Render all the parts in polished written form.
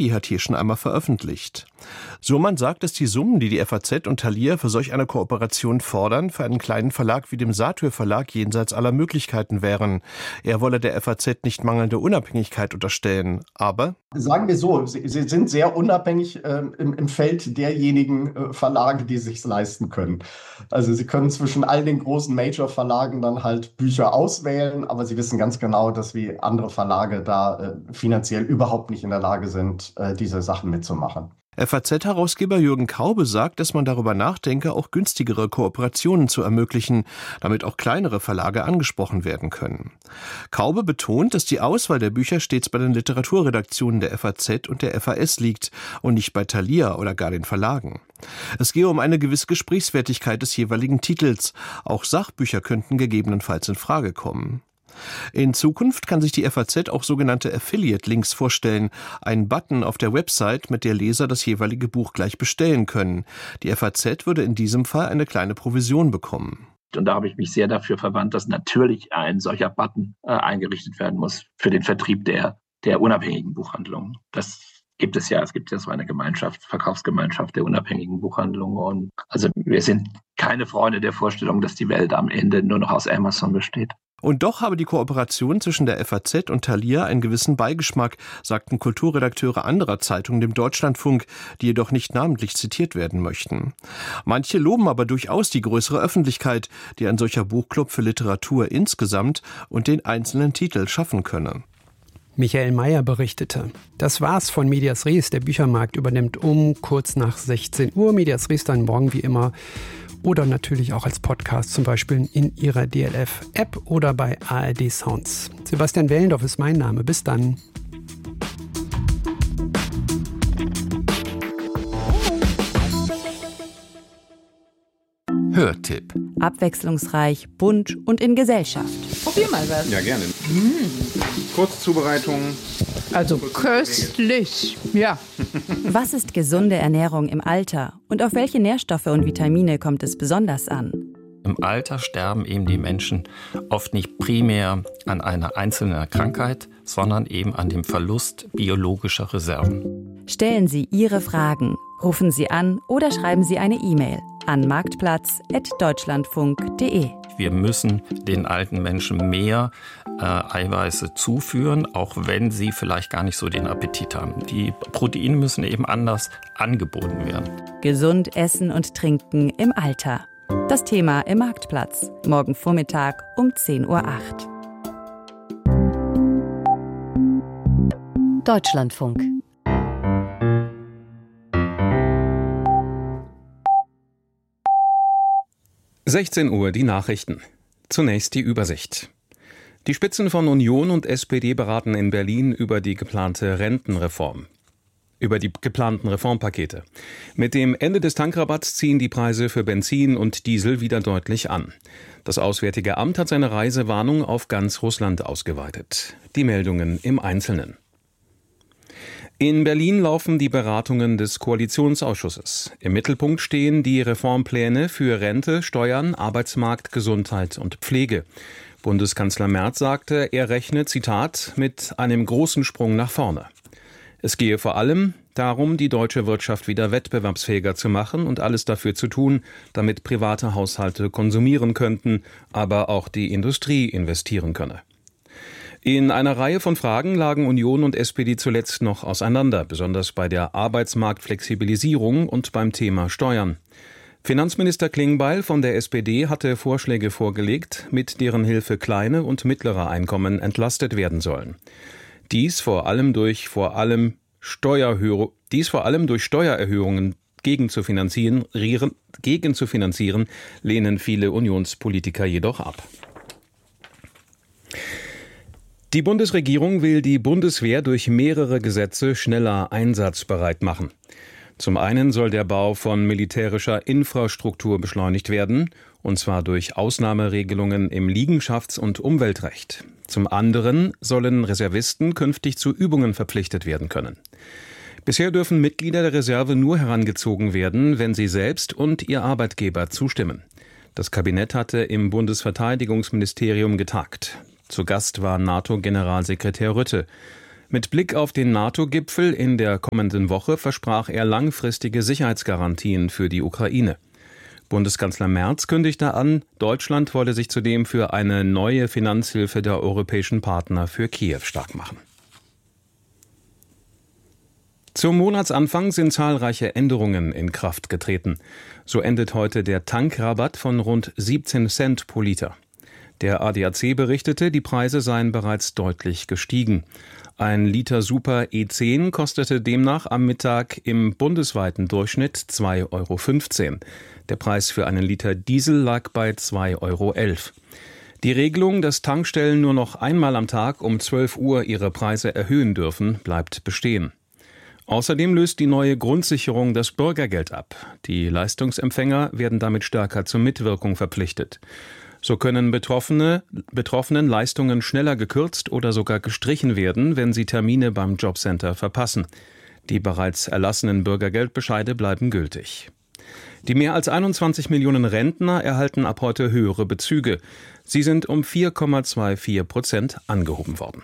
Bugatti hat hier schon einmal veröffentlicht. Surmann sagt, dass die Summen, die die FAZ und Thalia für solch eine Kooperation fordern, für einen kleinen Verlag wie dem Satyr Verlag jenseits aller Möglichkeiten wären. Er wolle der FAZ nicht mangelnde Unabhängigkeit unterstellen. Aber sagen wir so, sie sind sehr unabhängig im Feld derjenigen Verlage, die sich's leisten können. Also sie können zwischen all den großen Major-Verlagen dann halt Bücher auswählen, aber sie wissen ganz genau, dass wie andere Verlage da finanziell überhaupt nicht in der Lage sind, diese Sachen mitzumachen. FAZ-Herausgeber Jürgen Kaube sagt, dass man darüber nachdenke, auch günstigere Kooperationen zu ermöglichen, damit auch kleinere Verlage angesprochen werden können. Kaube betont, dass die Auswahl der Bücher stets bei den Literaturredaktionen der FAZ und der FAS liegt und nicht bei Thalia oder gar den Verlagen. Es gehe um eine gewisse Gesprächswertigkeit des jeweiligen Titels. Auch Sachbücher könnten gegebenenfalls in Frage kommen. In Zukunft kann sich die FAZ auch sogenannte Affiliate-Links vorstellen, einen Button auf der Website, mit der Leser das jeweilige Buch gleich bestellen können. Die FAZ würde in diesem Fall eine kleine Provision bekommen. Und da habe ich mich sehr dafür verwandt, dass natürlich ein solcher Button eingerichtet werden muss für den Vertrieb der unabhängigen Buchhandlungen. Das gibt es ja. Es gibt ja so eine Gemeinschaft, Verkaufsgemeinschaft der unabhängigen Buchhandlungen. Und also wir sind keine Freunde der Vorstellung, dass die Welt am Ende nur noch aus Amazon besteht. Und doch habe die Kooperation zwischen der FAZ und Thalia einen gewissen Beigeschmack, sagten Kulturredakteure anderer Zeitungen dem Deutschlandfunk, die jedoch nicht namentlich zitiert werden möchten. Manche loben aber durchaus die größere Öffentlichkeit, die ein solcher Buchclub für Literatur insgesamt und den einzelnen Titel schaffen könne. Michael Mayer berichtete. Das war's von Medias Res. Der Büchermarkt übernimmt kurz nach 16 Uhr. Medias Res dann morgen wie immer. Oder natürlich auch als Podcast, zum Beispiel in Ihrer DLF-App oder bei ARD Sounds. Sebastian Wellendorf ist mein Name. Bis dann. Hörtipp. Abwechslungsreich, bunt und in Gesellschaft. Probier mal was. Ja, gerne. Kurzzubereitung. Also köstlich, ja. Was ist gesunde Ernährung im Alter und auf welche Nährstoffe und Vitamine kommt es besonders an? Im Alter sterben eben die Menschen oft nicht primär an einer einzelnen Krankheit, sondern eben an dem Verlust biologischer Reserven. Stellen Sie Ihre Fragen, rufen Sie an oder schreiben Sie eine E-Mail an marktplatz@deutschlandfunk.de. Wir müssen den alten Menschen mehr Eiweiße zuführen, auch wenn sie vielleicht gar nicht so den Appetit haben. Die Proteine müssen eben anders angeboten werden. Gesund essen und trinken im Alter. Das Thema im Marktplatz. Morgen Vormittag um 10:08 Uhr. Deutschlandfunk. Uhr die Nachrichten. Zunächst die Übersicht. Die Spitzen von Union und SPD beraten in Berlin über die geplante Rentenreform. Über die geplanten Reformpakete. Mit dem Ende des Tankrabatts ziehen die Preise für Benzin und Diesel wieder deutlich an. Das Auswärtige Amt hat seine Reisewarnung auf ganz Russland ausgeweitet. Die Meldungen im Einzelnen. In Berlin laufen die Beratungen des Koalitionsausschusses. Im Mittelpunkt stehen die Reformpläne für Rente, Steuern, Arbeitsmarkt, Gesundheit und Pflege. Bundeskanzler Merz sagte, er rechne, Zitat, mit einem großen Sprung nach vorne. Es gehe vor allem darum, die deutsche Wirtschaft wieder wettbewerbsfähiger zu machen und alles dafür zu tun, damit private Haushalte konsumieren könnten, aber auch die Industrie investieren könne. In einer Reihe von Fragen lagen Union und SPD zuletzt noch auseinander, besonders bei der Arbeitsmarktflexibilisierung und beim Thema Steuern. Finanzminister Klingbeil von der SPD hatte Vorschläge vorgelegt, mit deren Hilfe kleine und mittlere Einkommen entlastet werden sollen. Dies vor allem durch Steuererhöhungen gegenzufinanzieren, lehnen viele Unionspolitiker jedoch ab. Die Bundesregierung will die Bundeswehr durch mehrere Gesetze schneller einsatzbereit machen. Zum einen soll der Bau von militärischer Infrastruktur beschleunigt werden, und zwar durch Ausnahmeregelungen im Liegenschafts- und Umweltrecht. Zum anderen sollen Reservisten künftig zu Übungen verpflichtet werden können. Bisher dürfen Mitglieder der Reserve nur herangezogen werden, wenn sie selbst und ihr Arbeitgeber zustimmen. Das Kabinett hatte im Bundesverteidigungsministerium getagt. Zu Gast war NATO-Generalsekretär Rütte. Mit Blick auf den NATO-Gipfel in der kommenden Woche versprach er langfristige Sicherheitsgarantien für die Ukraine. Bundeskanzler Merz kündigte an, Deutschland wolle sich zudem für eine neue Finanzhilfe der europäischen Partner für Kiew stark machen. Zum Monatsanfang sind zahlreiche Änderungen in Kraft getreten. So endet heute der Tankrabatt von rund 17 Cent pro Liter. Der ADAC berichtete, die Preise seien bereits deutlich gestiegen. Ein Liter Super E10 kostete demnach am Mittag im bundesweiten Durchschnitt 2,15 €. Der Preis für einen Liter Diesel lag bei 2,11 €. Die Regelung, dass Tankstellen nur noch einmal am Tag um 12 Uhr ihre Preise erhöhen dürfen, bleibt bestehen. Außerdem löst die neue Grundsicherung das Bürgergeld ab. Die Leistungsempfänger werden damit stärker zur Mitwirkung verpflichtet. So können Betroffenen Leistungen schneller gekürzt oder sogar gestrichen werden, wenn sie Termine beim Jobcenter verpassen. Die bereits erlassenen Bürgergeldbescheide bleiben gültig. Die mehr als 21 Millionen Rentner erhalten ab heute höhere Bezüge. Sie sind um 4,24% angehoben worden.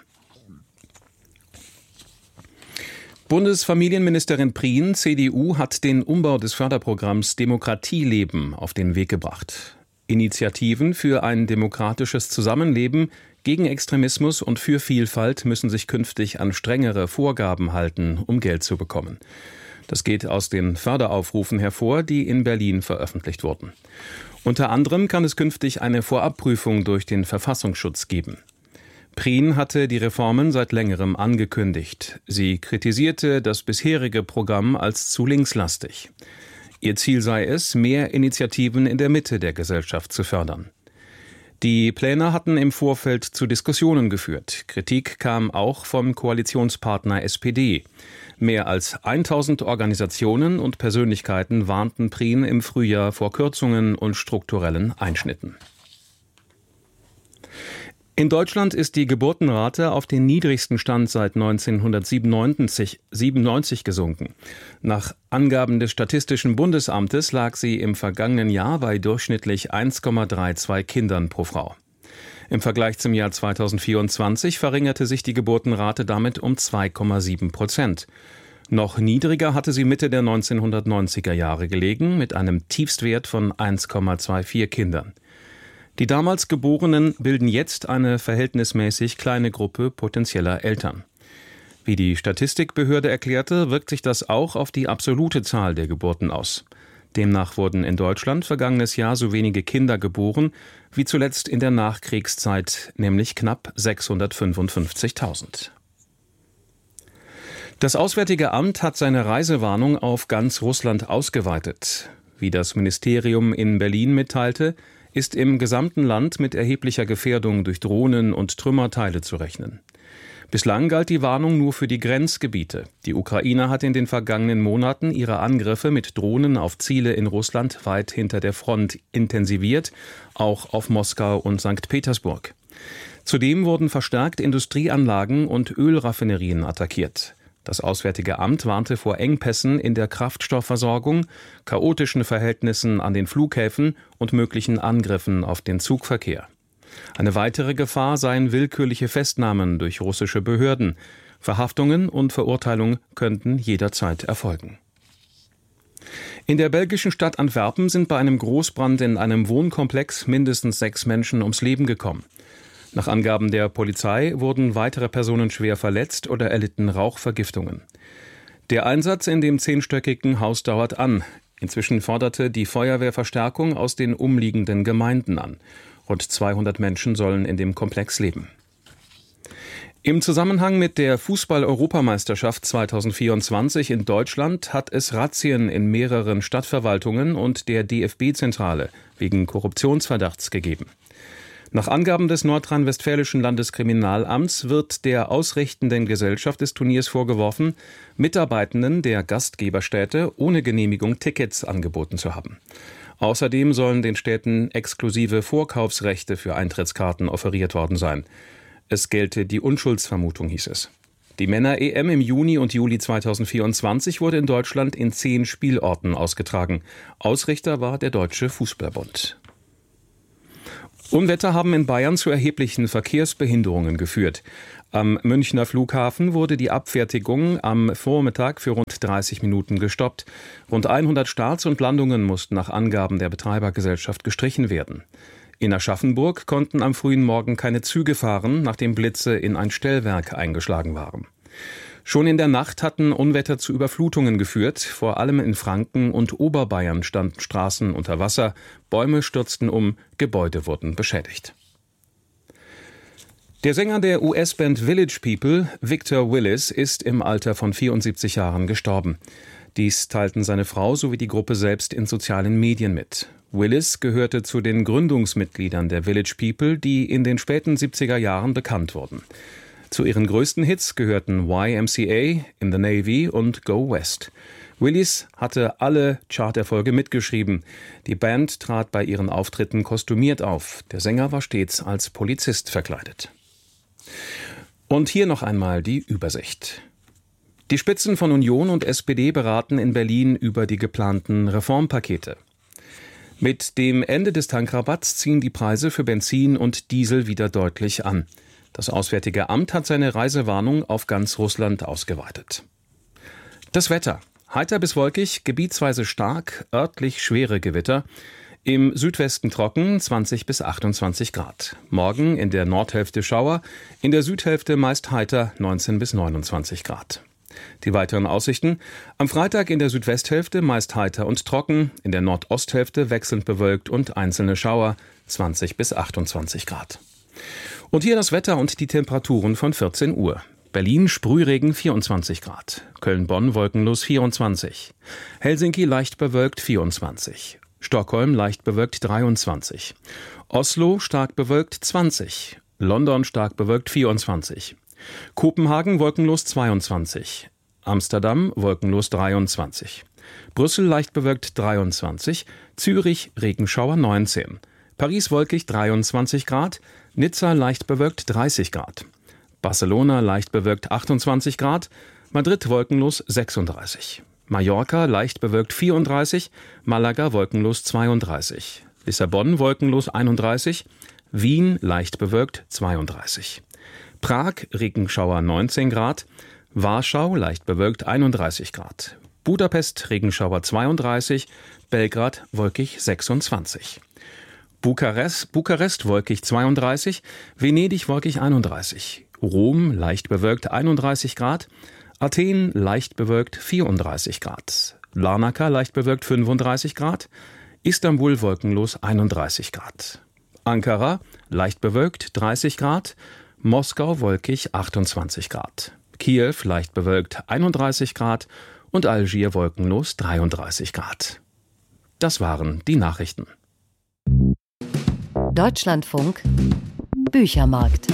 Bundesfamilienministerin Prien, CDU, hat den Umbau des Förderprogramms Demokratieleben auf den Weg gebracht. Initiativen für ein demokratisches Zusammenleben gegen Extremismus und für Vielfalt müssen sich künftig an strengere Vorgaben halten, um Geld zu bekommen. Das geht aus den Förderaufrufen hervor, die in Berlin veröffentlicht wurden. Unter anderem kann es künftig eine Vorabprüfung durch den Verfassungsschutz geben. Prien hatte die Reformen seit längerem angekündigt. Sie kritisierte das bisherige Programm als zu linkslastig. Ihr Ziel sei es, mehr Initiativen in der Mitte der Gesellschaft zu fördern. Die Pläne hatten im Vorfeld zu Diskussionen geführt. Kritik kam auch vom Koalitionspartner SPD. Mehr als 1000 Organisationen und Persönlichkeiten warnten Prien im Frühjahr vor Kürzungen und strukturellen Einschnitten. In Deutschland ist die Geburtenrate auf den niedrigsten Stand seit 1997 gesunken. Nach Angaben des Statistischen Bundesamtes lag sie im vergangenen Jahr bei durchschnittlich 1,32 Kindern pro Frau. Im Vergleich zum Jahr 2024 verringerte sich die Geburtenrate damit um 2,7%. Noch niedriger hatte sie Mitte der 1990er Jahre gelegen, mit einem Tiefstwert von 1,24 Kindern. Die damals Geborenen bilden jetzt eine verhältnismäßig kleine Gruppe potenzieller Eltern. Wie die Statistikbehörde erklärte, wirkt sich das auch auf die absolute Zahl der Geburten aus. Demnach wurden in Deutschland vergangenes Jahr so wenige Kinder geboren wie zuletzt in der Nachkriegszeit, nämlich knapp 655.000. Das Auswärtige Amt hat seine Reisewarnung auf ganz Russland ausgeweitet. Wie das Ministerium in Berlin mitteilte, ist im gesamten Land mit erheblicher Gefährdung durch Drohnen und Trümmerteile zu rechnen. Bislang galt die Warnung nur für die Grenzgebiete. Die Ukraine hat in den vergangenen Monaten ihre Angriffe mit Drohnen auf Ziele in Russland weit hinter der Front intensiviert, auch auf Moskau und St. Petersburg. Zudem wurden verstärkt Industrieanlagen und Ölraffinerien attackiert. Das Auswärtige Amt warnte vor Engpässen in der Kraftstoffversorgung, chaotischen Verhältnissen an den Flughäfen und möglichen Angriffen auf den Zugverkehr. Eine weitere Gefahr seien willkürliche Festnahmen durch russische Behörden. Verhaftungen und Verurteilung könnten jederzeit erfolgen. In der belgischen Stadt Antwerpen sind bei einem Großbrand in einem Wohnkomplex mindestens 6 Menschen ums Leben gekommen. Nach Angaben der Polizei wurden weitere Personen schwer verletzt oder erlitten Rauchvergiftungen. Der Einsatz in dem 10-stöckigen Haus dauert an. Inzwischen forderte die Feuerwehr Verstärkung aus den umliegenden Gemeinden an. Rund 200 Menschen sollen in dem Komplex leben. Im Zusammenhang mit der Fußball-Europameisterschaft 2024 in Deutschland hat es Razzien in mehreren Stadtverwaltungen und der DFB-Zentrale wegen Korruptionsverdachts gegeben. Nach Angaben des nordrhein-westfälischen Landeskriminalamts wird der ausrichtenden Gesellschaft des Turniers vorgeworfen, Mitarbeitenden der Gastgeberstädte ohne Genehmigung Tickets angeboten zu haben. Außerdem sollen den Städten exklusive Vorkaufsrechte für Eintrittskarten offeriert worden sein. Es gelte die Unschuldsvermutung, hieß es. Die Männer-EM im Juni und Juli 2024 wurde in Deutschland in 10 Spielorten ausgetragen. Ausrichter war der Deutsche Fußballbund. Unwetter haben in Bayern zu erheblichen Verkehrsbehinderungen geführt. Am Münchner Flughafen wurde die Abfertigung am Vormittag für rund 30 Minuten gestoppt. Rund 100 Starts und Landungen mussten nach Angaben der Betreibergesellschaft gestrichen werden. In Aschaffenburg konnten am frühen Morgen keine Züge fahren, nachdem Blitze in ein Stellwerk eingeschlagen waren. Schon in der Nacht hatten Unwetter zu Überflutungen geführt. Vor allem in Franken und Oberbayern standen Straßen unter Wasser, Bäume stürzten um, Gebäude wurden beschädigt. Der Sänger der US-Band Village People, Victor Willis, ist im Alter von 74 Jahren gestorben. Dies teilten seine Frau sowie die Gruppe selbst in sozialen Medien mit. Willis gehörte zu den Gründungsmitgliedern der Village People, die in den späten 70er Jahren bekannt wurden. Zu ihren größten Hits gehörten YMCA, In the Navy und Go West. Willis hatte alle Charterfolge mitgeschrieben. Die Band trat bei ihren Auftritten kostümiert auf. Der Sänger war stets als Polizist verkleidet. Und hier noch einmal die Übersicht. Die Spitzen von Union und SPD beraten in Berlin über die geplanten Reformpakete. Mit dem Ende des Tankrabatts ziehen die Preise für Benzin und Diesel wieder deutlich an. Das Auswärtige Amt hat seine Reisewarnung auf ganz Russland ausgeweitet. Das Wetter. Heiter bis wolkig, gebietsweise stark, örtlich schwere Gewitter. Im Südwesten trocken, 20 bis 28 Grad. Morgen in der Nordhälfte Schauer, in der Südhälfte meist heiter, 19 bis 29 Grad. Die weiteren Aussichten: Am Freitag in der Südwesthälfte meist heiter und trocken, in der Nordosthälfte wechselnd bewölkt und einzelne Schauer, 20 bis 28 Grad. Und hier das Wetter und die Temperaturen von 14 Uhr. Berlin Sprühregen 24 Grad, Köln-Bonn wolkenlos 24, Helsinki leicht bewölkt 24, Stockholm leicht bewölkt 23, Oslo stark bewölkt 20, London stark bewölkt 24, Kopenhagen wolkenlos 22, Amsterdam wolkenlos 23, Brüssel leicht bewölkt 23, Zürich Regenschauer 19, Paris wolkig 23 Grad, Nizza leicht bewölkt 30 Grad, Barcelona leicht bewölkt 28 Grad, Madrid wolkenlos 36, Mallorca leicht bewölkt 34, Malaga wolkenlos 32, Lissabon wolkenlos 31, Wien leicht bewölkt 32, Prag Regenschauer 19 Grad, Warschau leicht bewölkt 31 Grad, Budapest Regenschauer 32, Belgrad wolkig 26. Bukarest wolkig 32, Venedig wolkig 31, Rom leicht bewölkt 31 Grad, Athen leicht bewölkt 34 Grad, Larnaca leicht bewölkt 35 Grad, Istanbul wolkenlos 31 Grad, Ankara leicht bewölkt 30 Grad, Moskau wolkig 28 Grad, Kiew leicht bewölkt 31 Grad und Algier wolkenlos 33 Grad. Das waren die Nachrichten. Deutschlandfunk Büchermarkt.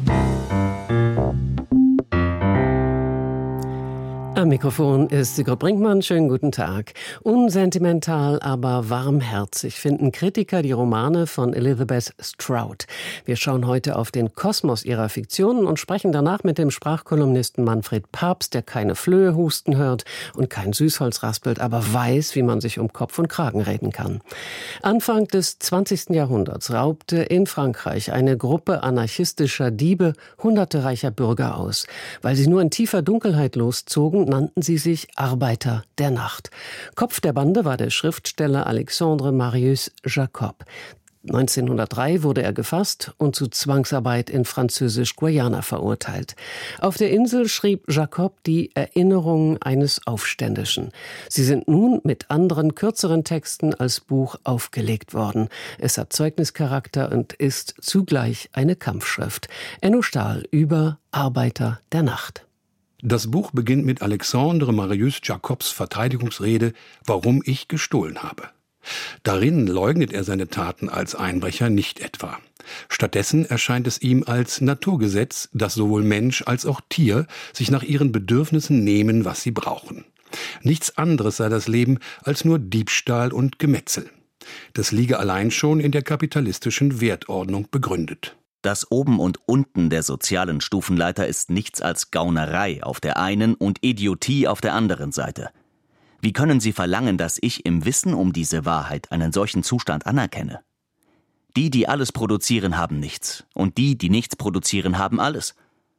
Am Mikrofon ist Sigrid Brinkmann. Schönen guten Tag. Unsentimental, aber warmherzig finden Kritiker die Romane von Elizabeth Strout. Wir schauen heute auf den Kosmos ihrer Fiktionen und sprechen danach mit dem Sprachkolumnisten Manfred Pabst, der keine Flöhe husten hört und kein Süßholz raspelt, aber weiß, wie man sich um Kopf und Kragen reden kann. Anfang des 20. Jahrhunderts raubte in Frankreich eine Gruppe anarchistischer Diebe hunderte reicher Bürger aus. Weil sie nur in tiefer Dunkelheit loszogen, nannten sie sich Arbeiter der Nacht. Kopf der Bande war der Schriftsteller Alexandre Marius Jacob. 1903 wurde er gefasst und zu Zwangsarbeit in Französisch-Guayana verurteilt. Auf der Insel schrieb Jacob die Erinnerungen eines Aufständischen. Sie sind nun mit anderen, kürzeren Texten als Buch aufgelegt worden. Es hat Zeugnischarakter und ist zugleich eine Kampfschrift. Enno Stahl über Arbeiter der Nacht. Das Buch beginnt mit Alexandre Marius Jacobs Verteidigungsrede »Warum ich gestohlen habe«. Darin leugnet er seine Taten als Einbrecher nicht etwa. Stattdessen erscheint es ihm als Naturgesetz, dass sowohl Mensch als auch Tier sich nach ihren Bedürfnissen nehmen, was sie brauchen. Nichts anderes sei das Leben als nur Diebstahl und Gemetzel. Das liege allein schon in der kapitalistischen Wertordnung begründet. Das Oben und Unten der sozialen Stufenleiter ist nichts als Gaunerei auf der einen und Idiotie auf der anderen Seite. Wie können Sie verlangen, dass ich im Wissen um diese Wahrheit einen solchen Zustand anerkenne? Die alles produzieren, haben nichts, und die nichts produzieren, haben alles.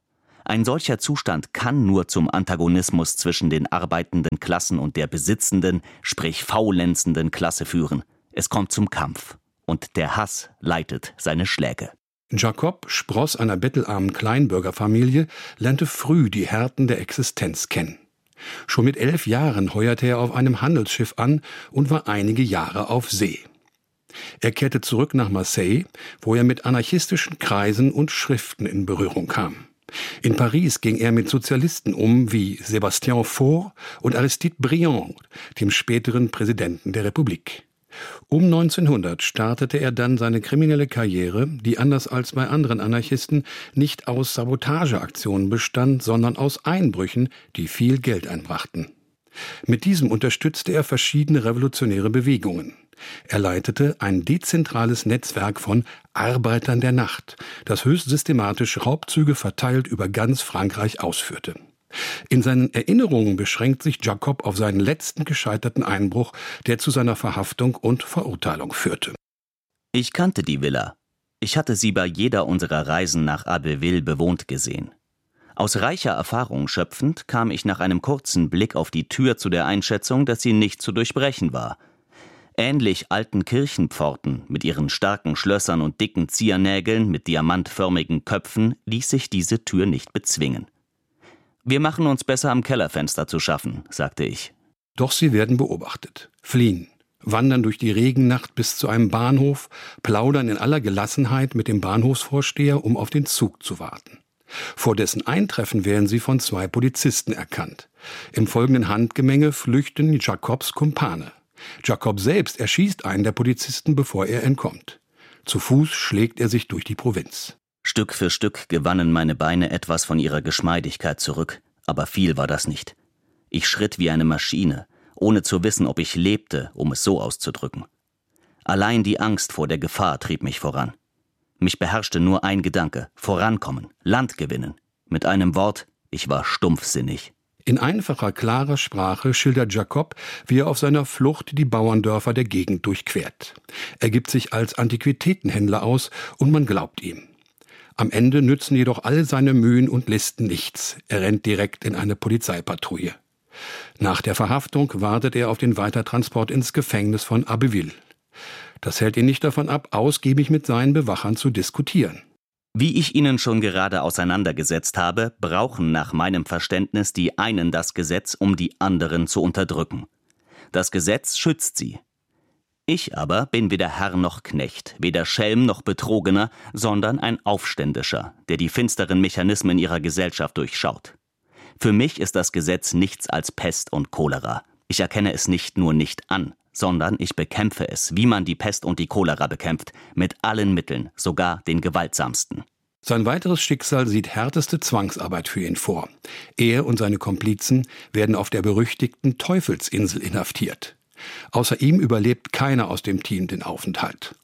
Ein solcher Zustand kann nur zum Antagonismus zwischen den arbeitenden Klassen und der besitzenden, sprich faulenzenden Klasse führen. Es kommt zum Kampf. Und der Hass leitet seine Schläge. Jacob, Spross einer bettelarmen Kleinbürgerfamilie, lernte früh die Härten der Existenz kennen. Schon mit 11 Jahren heuerte er auf einem Handelsschiff an und war einige Jahre auf See. Er kehrte zurück nach Marseille, wo er mit anarchistischen Kreisen und Schriften in Berührung kam. In Paris ging er mit Sozialisten um wie Sébastien Faure und Aristide Briand, dem späteren Präsidenten der Republik. Um 1900 startete er dann seine kriminelle Karriere, die anders als bei anderen Anarchisten nicht aus Sabotageaktionen bestand, sondern aus Einbrüchen, die viel Geld einbrachten. Mit diesem unterstützte er verschiedene revolutionäre Bewegungen. Er leitete ein dezentrales Netzwerk von Arbeitern der Nacht, das höchst systematisch Raubzüge verteilt über ganz Frankreich ausführte. In seinen Erinnerungen beschränkt sich Jacob auf seinen letzten gescheiterten Einbruch, der zu seiner Verhaftung und Verurteilung führte. Ich kannte die Villa. Ich hatte sie bei jeder unserer Reisen nach Abbeville bewohnt gesehen. Aus reicher Erfahrung schöpfend kam ich nach einem kurzen Blick auf die Tür zu der Einschätzung, dass sie nicht zu durchbrechen war. Ähnlich alten Kirchenpforten mit ihren starken Schlössern und dicken Ziernägeln mit diamantförmigen Köpfen ließ sich diese Tür nicht bezwingen. »Wir machen uns besser am Kellerfenster zu schaffen«, sagte ich. Doch sie werden beobachtet, fliehen, wandern durch die Regennacht bis zu einem Bahnhof, plaudern in aller Gelassenheit mit dem Bahnhofsvorsteher, um auf den Zug zu warten. Vor dessen Eintreffen werden sie von 2 Polizisten erkannt. Im folgenden Handgemenge flüchten Jacobs Kumpane. Jacob selbst erschießt einen der Polizisten, bevor er entkommt. Zu Fuß schlägt er sich durch die Provinz. Stück für Stück gewannen meine Beine etwas von ihrer Geschmeidigkeit zurück, aber viel war das nicht. Ich schritt wie eine Maschine, ohne zu wissen, ob ich lebte, um es so auszudrücken. Allein die Angst vor der Gefahr trieb mich voran. Mich beherrschte nur ein Gedanke: vorankommen, Land gewinnen. Mit einem Wort, ich war stumpfsinnig. In einfacher, klarer Sprache schildert Jacob, wie er auf seiner Flucht die Bauerndörfer der Gegend durchquert. Er gibt sich als Antiquitätenhändler aus und man glaubt ihm. Am Ende nützen jedoch alle seine Mühen und Listen nichts. Er rennt direkt in eine Polizeipatrouille. Nach der Verhaftung wartet er auf den Weitertransport ins Gefängnis von Abbeville. Das hält ihn nicht davon ab, ausgiebig mit seinen Bewachern zu diskutieren. Wie ich Ihnen schon gerade auseinandergesetzt habe, brauchen nach meinem Verständnis die einen das Gesetz, um die anderen zu unterdrücken. Das Gesetz schützt sie. Ich aber bin weder Herr noch Knecht, weder Schelm noch Betrogener, sondern ein Aufständischer, der die finsteren Mechanismen ihrer Gesellschaft durchschaut. Für mich ist das Gesetz nichts als Pest und Cholera. Ich erkenne es nicht nur nicht an, sondern ich bekämpfe es, wie man die Pest und die Cholera bekämpft, mit allen Mitteln, sogar den gewaltsamsten. Sein weiteres Schicksal sieht härteste Zwangsarbeit für ihn vor. Er und seine Komplizen werden auf der berüchtigten Teufelsinsel inhaftiert. Außer ihm überlebt keiner aus dem Team den Aufenthalt.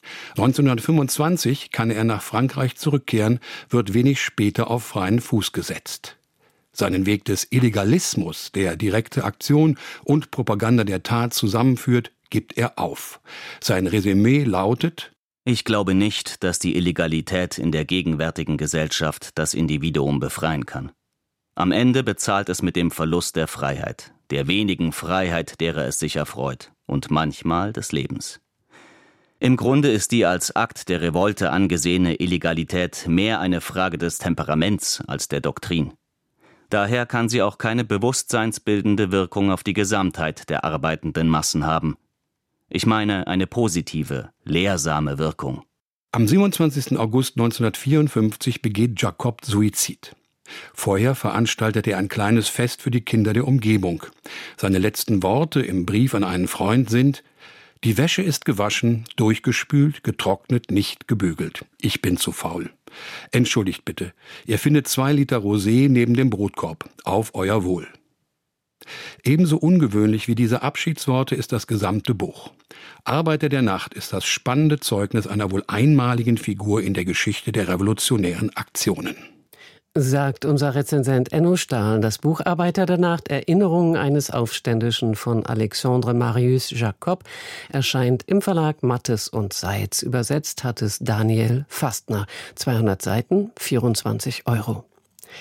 1925 kann er nach Frankreich zurückkehren, wird wenig später auf freien Fuß gesetzt. Seinen Weg des Illegalismus, der direkte Aktion und Propaganda der Tat zusammenführt, gibt er auf. Sein Resümee lautet: Ich glaube nicht, dass die Illegalität in der gegenwärtigen Gesellschaft das Individuum befreien kann. Am Ende bezahlt es mit dem Verlust der Freiheit, der wenigen Freiheit, derer es sich erfreut, und manchmal des Lebens. Im Grunde ist die als Akt der Revolte angesehene Illegalität mehr eine Frage des Temperaments als der Doktrin. Daher kann sie auch keine bewusstseinsbildende Wirkung auf die Gesamtheit der arbeitenden Massen haben. Ich meine eine positive, lehrsame Wirkung. Am 27. August 1954 begeht Jacob Suizid. Vorher veranstaltete er ein kleines Fest für die Kinder der Umgebung. Seine letzten Worte im Brief an einen Freund sind: Die Wäsche ist gewaschen, durchgespült, getrocknet, nicht gebügelt. Ich bin zu faul. Entschuldigt bitte, ihr findet 2 Liter Rosé neben dem Brotkorb. Auf euer Wohl. Ebenso ungewöhnlich wie diese Abschiedsworte ist das gesamte Buch. Arbeiter der Nacht ist das spannende Zeugnis einer wohl einmaligen Figur in der Geschichte der revolutionären Aktionen. Sagt unser Rezensent Enno Stahl. Das Buch Arbeiter der Nacht, Erinnerungen eines Aufständischen von Alexandre Marius Jacob erscheint im Verlag Mattes und Seitz. Übersetzt hat es Daniel Fastner. 200 Seiten, 24 €.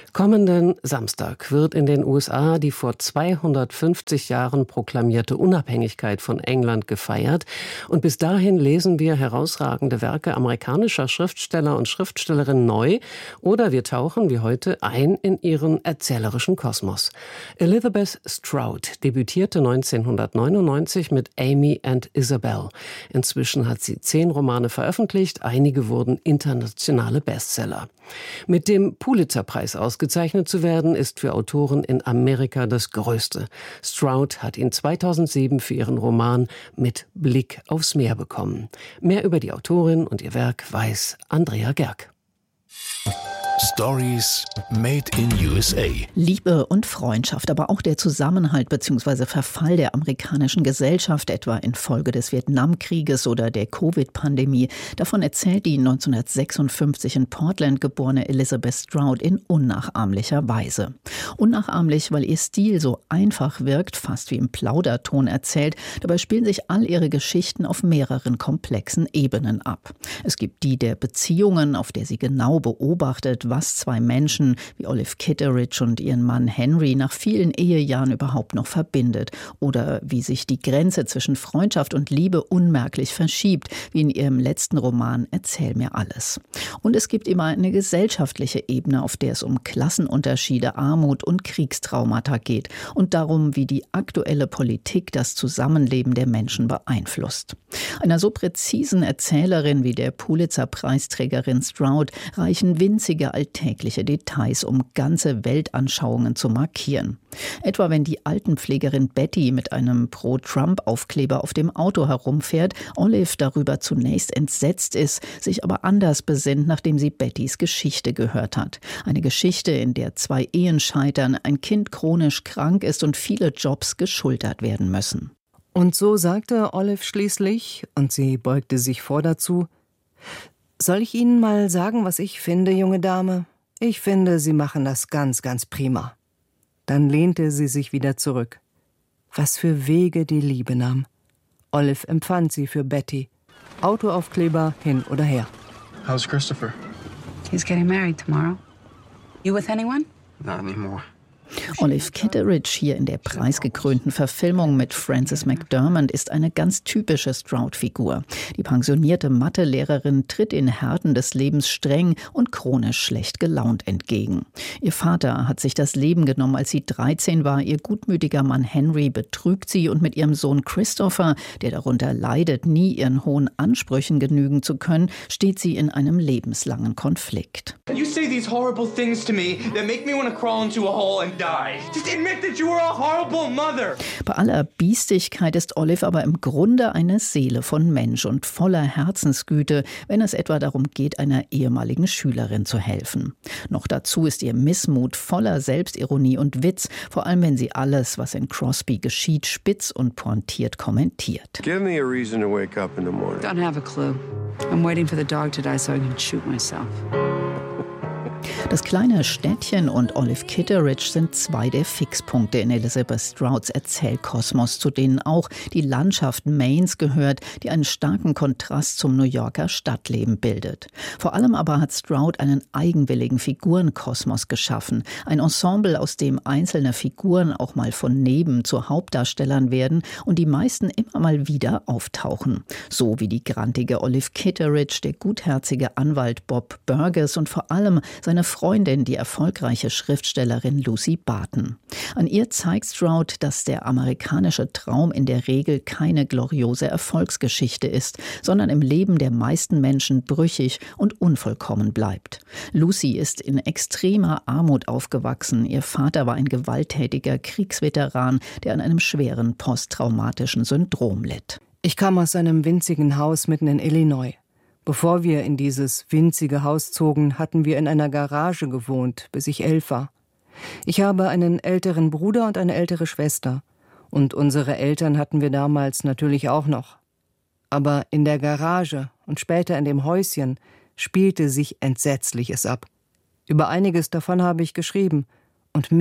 Kommenden Samstag wird in den USA die vor 250 Jahren proklamierte Unabhängigkeit von England gefeiert. Und bis dahin lesen wir herausragende Werke amerikanischer Schriftsteller und Schriftstellerinnen neu oder wir tauchen wie heute ein in ihren erzählerischen Kosmos. Elizabeth Strout debütierte 1999 mit Amy and Isabel. Inzwischen hat sie 10 Romane veröffentlicht, einige wurden internationale Bestseller. Mit dem Pulitzer-Preis ausgezeichnet zu werden, ist für Autoren in Amerika das Größte. Strout hat ihn 2007 für ihren Roman Mit Blick aufs Meer bekommen. Mehr über die Autorin und ihr Werk weiß Andrea Gerg. Stories made in USA. Liebe und Freundschaft, aber auch der Zusammenhalt bzw. Verfall der amerikanischen Gesellschaft, etwa infolge des Vietnamkrieges oder der Covid-Pandemie. Davon erzählt die 1956 in Portland geborene Elizabeth Strout in unnachahmlicher Weise. Unnachahmlich, weil ihr Stil so einfach wirkt, fast wie im Plauderton erzählt. Dabei spielen sich all ihre Geschichten auf mehreren komplexen Ebenen ab. Es gibt die der Beziehungen, auf der sie genau beobachtet, was 2 Menschen wie Olive Kitteridge und ihren Mann Henry nach vielen Ehejahren überhaupt noch verbindet. Oder wie sich die Grenze zwischen Freundschaft und Liebe unmerklich verschiebt, wie in ihrem letzten Roman Erzähl mir alles. Und es gibt immer eine gesellschaftliche Ebene, auf der es um Klassenunterschiede, Armut und Kriegstraumata geht und darum, wie die aktuelle Politik das Zusammenleben der Menschen beeinflusst. Einer so präzisen Erzählerin wie der Pulitzer-Preisträgerin Strout reichen winzige alltägliche Details, um ganze Weltanschauungen zu markieren. Etwa wenn die Altenpflegerin Betty mit einem Pro-Trump-Aufkleber auf dem Auto herumfährt, Olive darüber zunächst entsetzt ist, sich aber anders besinnt, nachdem sie Bettys Geschichte gehört hat. Eine Geschichte, in der 2 Ehen scheitern, ein Kind chronisch krank ist und viele Jobs geschultert werden müssen. Und so sagte Olive schließlich, und sie beugte sich vor dazu: Soll ich Ihnen mal sagen, was ich finde, junge Dame? Ich finde, Sie machen das ganz, ganz prima. Dann lehnte sie sich wieder zurück. Was für Wege die Liebe nahm. Olive empfand sie für Betty. Autoaufkleber hin oder her. How's Christopher? He's getting married tomorrow. You with anyone? Not anymore. Olive Kitteridge hier in der preisgekrönten Verfilmung mit Frances McDormand ist eine ganz typische Strout-Figur. Die pensionierte Mathelehrerin tritt in Härten des Lebens streng und chronisch schlecht gelaunt entgegen. Ihr Vater hat sich das Leben genommen, als sie 13 war. Ihr gutmütiger Mann Henry betrügt sie und mit ihrem Sohn Christopher, der darunter leidet, nie ihren hohen Ansprüchen genügen zu können, steht sie in einem lebenslangen Konflikt. You say these horrible things to me that make me want to crawl into a hole and die. Just admit that you were a horrible mother. Bei aller Biestigkeit ist Olive aber im Grunde eine Seele von Mensch und voller Herzensgüte, wenn es etwa darum geht, einer ehemaligen Schülerin zu helfen. Noch dazu ist ihr Missmut voller Selbstironie und Witz, vor allem wenn sie alles, was in Crosby geschieht, spitz und pointiert kommentiert. Give me a reason to wake up in the morning. Don't have a clue. I'm waiting for the dog to die so I can shoot myself. Das kleine Städtchen und Olive Kitteridge sind 2 der Fixpunkte in Elizabeth Strouts Erzählkosmos, zu denen auch die Landschaft Maines gehört, die einen starken Kontrast zum New Yorker Stadtleben bildet. Vor allem aber hat Strout einen eigenwilligen Figurenkosmos geschaffen, ein Ensemble, aus dem einzelne Figuren auch mal von neben zu Hauptdarstellern werden und die meisten immer mal wieder auftauchen. So wie die grantige Olive Kitteridge, der gutherzige Anwalt Bob Burgess und vor allem seine Freundin, die erfolgreiche Schriftstellerin Lucy Barton. An ihr zeigt Strout, dass der amerikanische Traum in der Regel keine gloriose Erfolgsgeschichte ist, sondern im Leben der meisten Menschen brüchig und unvollkommen bleibt. Lucy ist in extremer Armut aufgewachsen. Ihr Vater war ein gewalttätiger Kriegsveteran, der an einem schweren posttraumatischen Syndrom litt. Ich kam aus einem winzigen Haus mitten in Illinois. Bevor wir in dieses winzige Haus zogen, hatten wir in einer Garage gewohnt, bis ich 11 war. Ich habe einen älteren Bruder und eine ältere Schwester. Und unsere Eltern hatten wir damals natürlich auch noch. Aber in der Garage und später in dem Häuschen spielte sich Entsetzliches ab. Über einiges davon habe ich geschrieben. Und mehr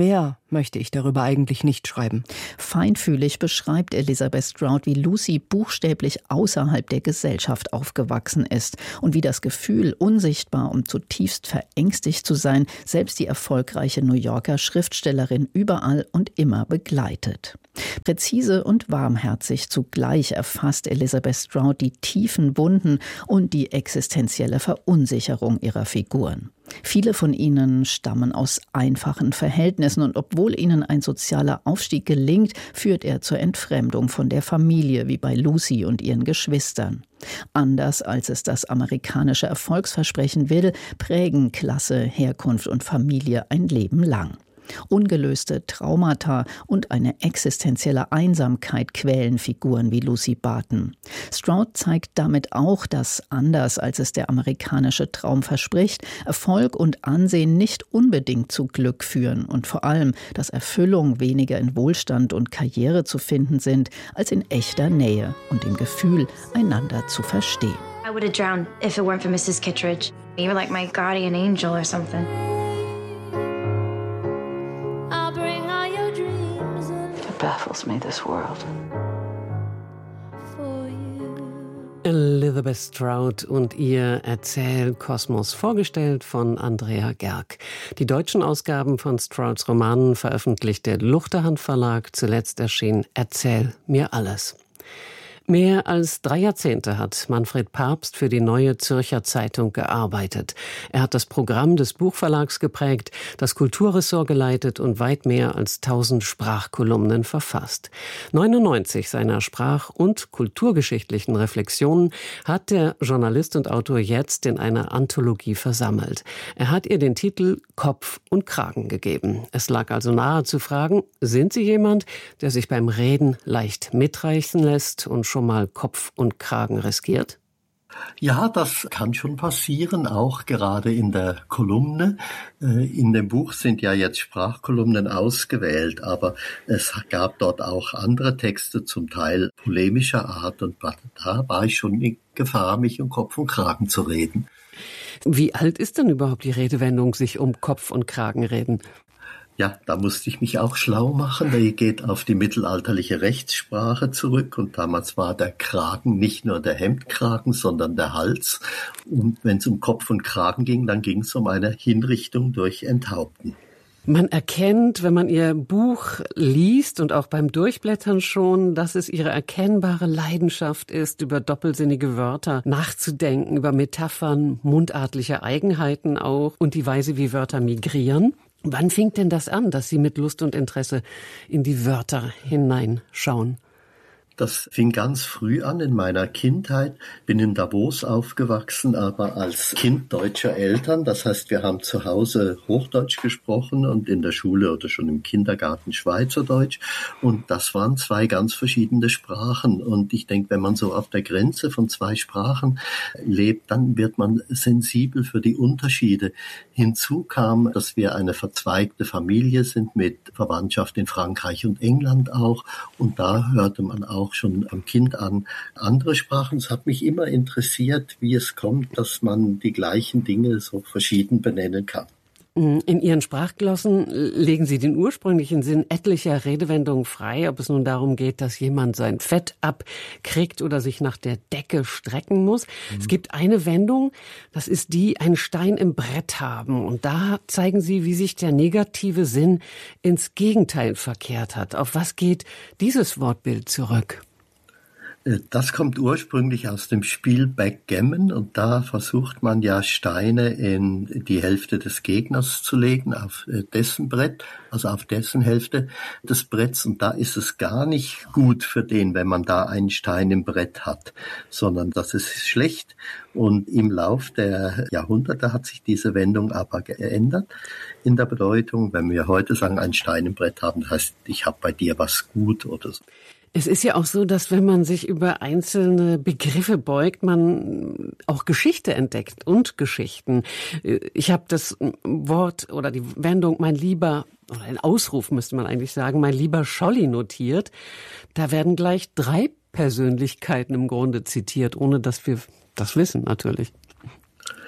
möchte ich darüber eigentlich nicht schreiben. Feinfühlig beschreibt Elizabeth Strout, wie Lucy buchstäblich außerhalb der Gesellschaft aufgewachsen ist und wie das Gefühl, unsichtbar und zutiefst verängstigt zu sein, selbst die erfolgreiche New Yorker Schriftstellerin überall und immer begleitet. Präzise und warmherzig zugleich erfasst Elizabeth Strout die tiefen Wunden und die existenzielle Verunsicherung ihrer Figuren. Viele von ihnen stammen aus einfachen Verhältnissen und obwohl ihnen ein sozialer Aufstieg gelingt, führt er zur Entfremdung von der Familie, wie bei Lucy und ihren Geschwistern. Anders als es das amerikanische Erfolgsversprechen will, prägen Klasse, Herkunft und Familie ein Leben lang. Ungelöste Traumata und eine existenzielle Einsamkeit quälen Figuren wie Lucy Barton. Strout zeigt damit auch, dass, anders als es der amerikanische Traum verspricht, Erfolg und Ansehen nicht unbedingt zu Glück führen und vor allem, dass Erfüllung weniger in Wohlstand und Karriere zu finden sind, als in echter Nähe und dem Gefühl, einander zu verstehen. I would have drowned if it weren't for Mrs. Kittredge. You were like my guardian angel or something. Baffles me, this world. Elizabeth Strout und ihr Erzählkosmos, vorgestellt von Andrea Gerg. Die deutschen Ausgaben von Strouts Romanen veröffentlicht der Luchterhand Verlag. Zuletzt erschien Erzähl mir alles. Mehr als 3 Jahrzehnte hat Manfred Pabst für die Neue Zürcher Zeitung gearbeitet. Er hat das Programm des Buchverlags geprägt, das Kulturressort geleitet und weit mehr als 1000 Sprachkolumnen verfasst. 99 seiner sprach- und kulturgeschichtlichen Reflexionen hat der Journalist und Autor jetzt in einer Anthologie versammelt. Er hat ihr den Titel Kopf und Kragen gegeben. Es lag also nahe zu fragen, sind Sie jemand, der sich beim Reden leicht mitreißen lässt und schon mal Kopf und Kragen riskiert? Ja, das kann schon passieren, auch gerade in der Kolumne. In dem Buch sind ja jetzt Sprachkolumnen ausgewählt, aber es gab dort auch andere Texte, zum Teil polemischer Art, und da war ich schon in Gefahr, mich um Kopf und Kragen zu reden. Wie alt ist denn überhaupt die Redewendung, sich um Kopf und Kragen reden? Ja, da musste ich mich auch schlau machen. Die geht auf die mittelalterliche Rechtssprache zurück. Und damals war der Kragen nicht nur der Hemdkragen, sondern der Hals. Und wenn es um Kopf und Kragen ging, dann ging es um eine Hinrichtung durch Enthaupten. Man erkennt, wenn man ihr Buch liest und auch beim Durchblättern schon, dass es ihre erkennbare Leidenschaft ist, über doppelsinnige Wörter nachzudenken, über Metaphern, mundartliche Eigenheiten auch und die Weise, wie Wörter migrieren. Wann fing denn das an, dass Sie mit Lust und Interesse in die Wörter hineinschauen? Das fing ganz früh an in meiner Kindheit. Bin in Davos aufgewachsen, aber als Kind deutscher Eltern. Das heißt, wir haben zu Hause Hochdeutsch gesprochen und in der Schule oder schon im Kindergarten Schweizerdeutsch. Und das waren 2 ganz verschiedene Sprachen. Und ich denke, wenn man so auf der Grenze von 2 Sprachen lebt, dann wird man sensibel für die Unterschiede. Hinzu kam, dass wir eine verzweigte Familie sind mit Verwandtschaft in Frankreich und England auch. Und da hörte man auch schon am Kind an andere Sprachen. Es hat mich immer interessiert, wie es kommt, dass man die gleichen Dinge so verschieden benennen kann. In Ihren Sprachglossen legen Sie den ursprünglichen Sinn etlicher Redewendungen frei, ob es nun darum geht, dass jemand sein Fett abkriegt oder sich nach der Decke strecken muss. Es gibt eine Wendung, das ist die, einen Stein im Brett haben. Und da zeigen Sie, wie sich der negative Sinn ins Gegenteil verkehrt hat. Auf was geht dieses Wortbild zurück? Das kommt ursprünglich aus dem Spiel Backgammon und da versucht man ja Steine in die Hälfte des Gegners zu legen, auf dessen Brett, also auf dessen Hälfte des Bretts, und da ist es gar nicht gut für den, wenn man da einen Stein im Brett hat, sondern das ist schlecht. Und im Lauf der Jahrhunderte hat sich diese Wendung aber geändert in der Bedeutung. Wenn wir heute sagen, einen Stein im Brett haben, das heißt, ich habe bei dir was gut oder so. Es ist ja auch so, dass wenn man sich über einzelne Begriffe beugt, man auch Geschichte entdeckt und Geschichten. Ich habe das Wort oder die Wendung mein lieber, oder ein Ausruf müsste man eigentlich sagen, mein lieber Scholli notiert. Da werden gleich 3 Persönlichkeiten im Grunde zitiert, ohne dass wir das wissen natürlich.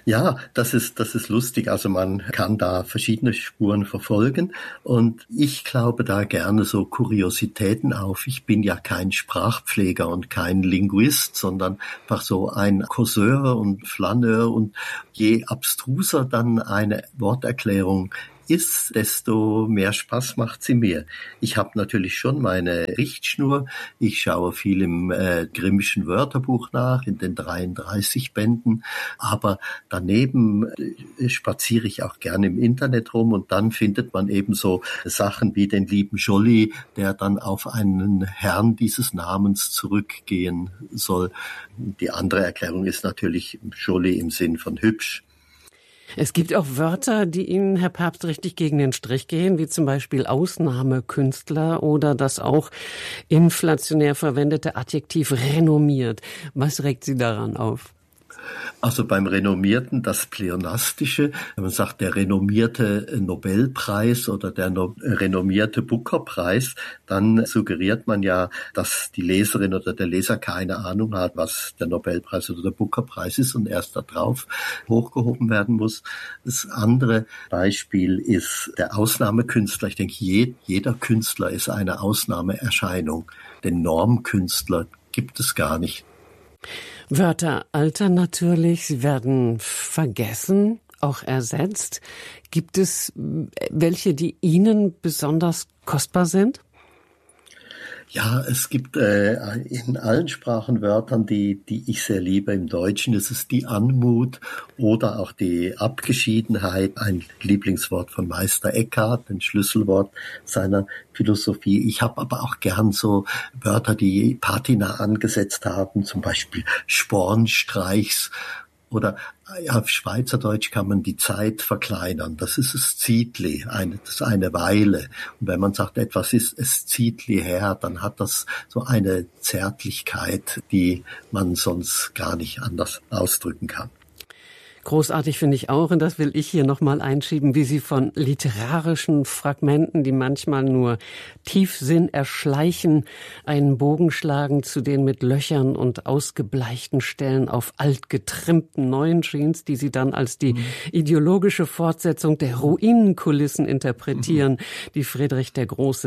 Ja, das ist lustig. Also man kann da verschiedene Spuren verfolgen und ich glaube da gerne so Kuriositäten auf. Ich bin ja kein Sprachpfleger und kein Linguist, sondern einfach so ein Causeur und Flaneur, und je abstruser dann eine Worterklärung ist, desto mehr Spaß macht sie mir. Ich habe natürlich schon meine Richtschnur. Ich schaue viel im Grimmschen Wörterbuch nach, in den 33 Bänden. Aber daneben spaziere ich auch gerne im Internet rum, und dann findet man eben so Sachen wie den lieben Jolly, der dann auf einen Herrn dieses Namens zurückgehen soll. Die andere Erklärung ist natürlich Jolly im Sinn von hübsch. Es gibt auch Wörter, die Ihnen, Herr Pabst, richtig gegen den Strich gehen, wie zum Beispiel Ausnahmekünstler oder das auch inflationär verwendete Adjektiv renommiert. Was regt Sie daran auf? Also beim Renommierten das Pleonastische, wenn man sagt, der renommierte Nobelpreis oder der renommierte Booker-Preis, dann suggeriert man ja, dass die Leserin oder der Leser keine Ahnung hat, was der Nobelpreis oder der Booker-Preis ist und erst da drauf hochgehoben werden muss. Das andere Beispiel ist der Ausnahmekünstler. Ich denke, jeder Künstler ist eine Ausnahmeerscheinung. Den Normkünstler gibt es gar nicht. Wörter altern natürlich, sie werden vergessen, auch ersetzt. Gibt es welche, die Ihnen besonders kostbar sind? Ja, es gibt in allen Sprachen Wörtern, die ich sehr liebe. Im Deutschen ist es die Anmut oder auch die Abgeschiedenheit, ein Lieblingswort von Meister Eckhart, ein Schlüsselwort seiner Philosophie. Ich habe aber auch gern so Wörter, die Patina angesetzt haben, zum Beispiel Spornstreichs. Oder auf Schweizerdeutsch kann man die Zeit verkleinern. Das ist es Zietli, das ist eine Weile. Und wenn man sagt, etwas ist es Zietli her, dann hat das so eine Zärtlichkeit, die man sonst gar nicht anders ausdrücken kann. Großartig finde ich auch, und das will ich hier nochmal einschieben, wie Sie von literarischen Fragmenten, die manchmal nur Tiefsinn erschleichen, einen Bogen schlagen zu den mit Löchern und ausgebleichten Stellen auf alt getrimmten neuen Jeans, die Sie dann als die ideologische Fortsetzung der Ruinenkulissen interpretieren, die Friedrich der Große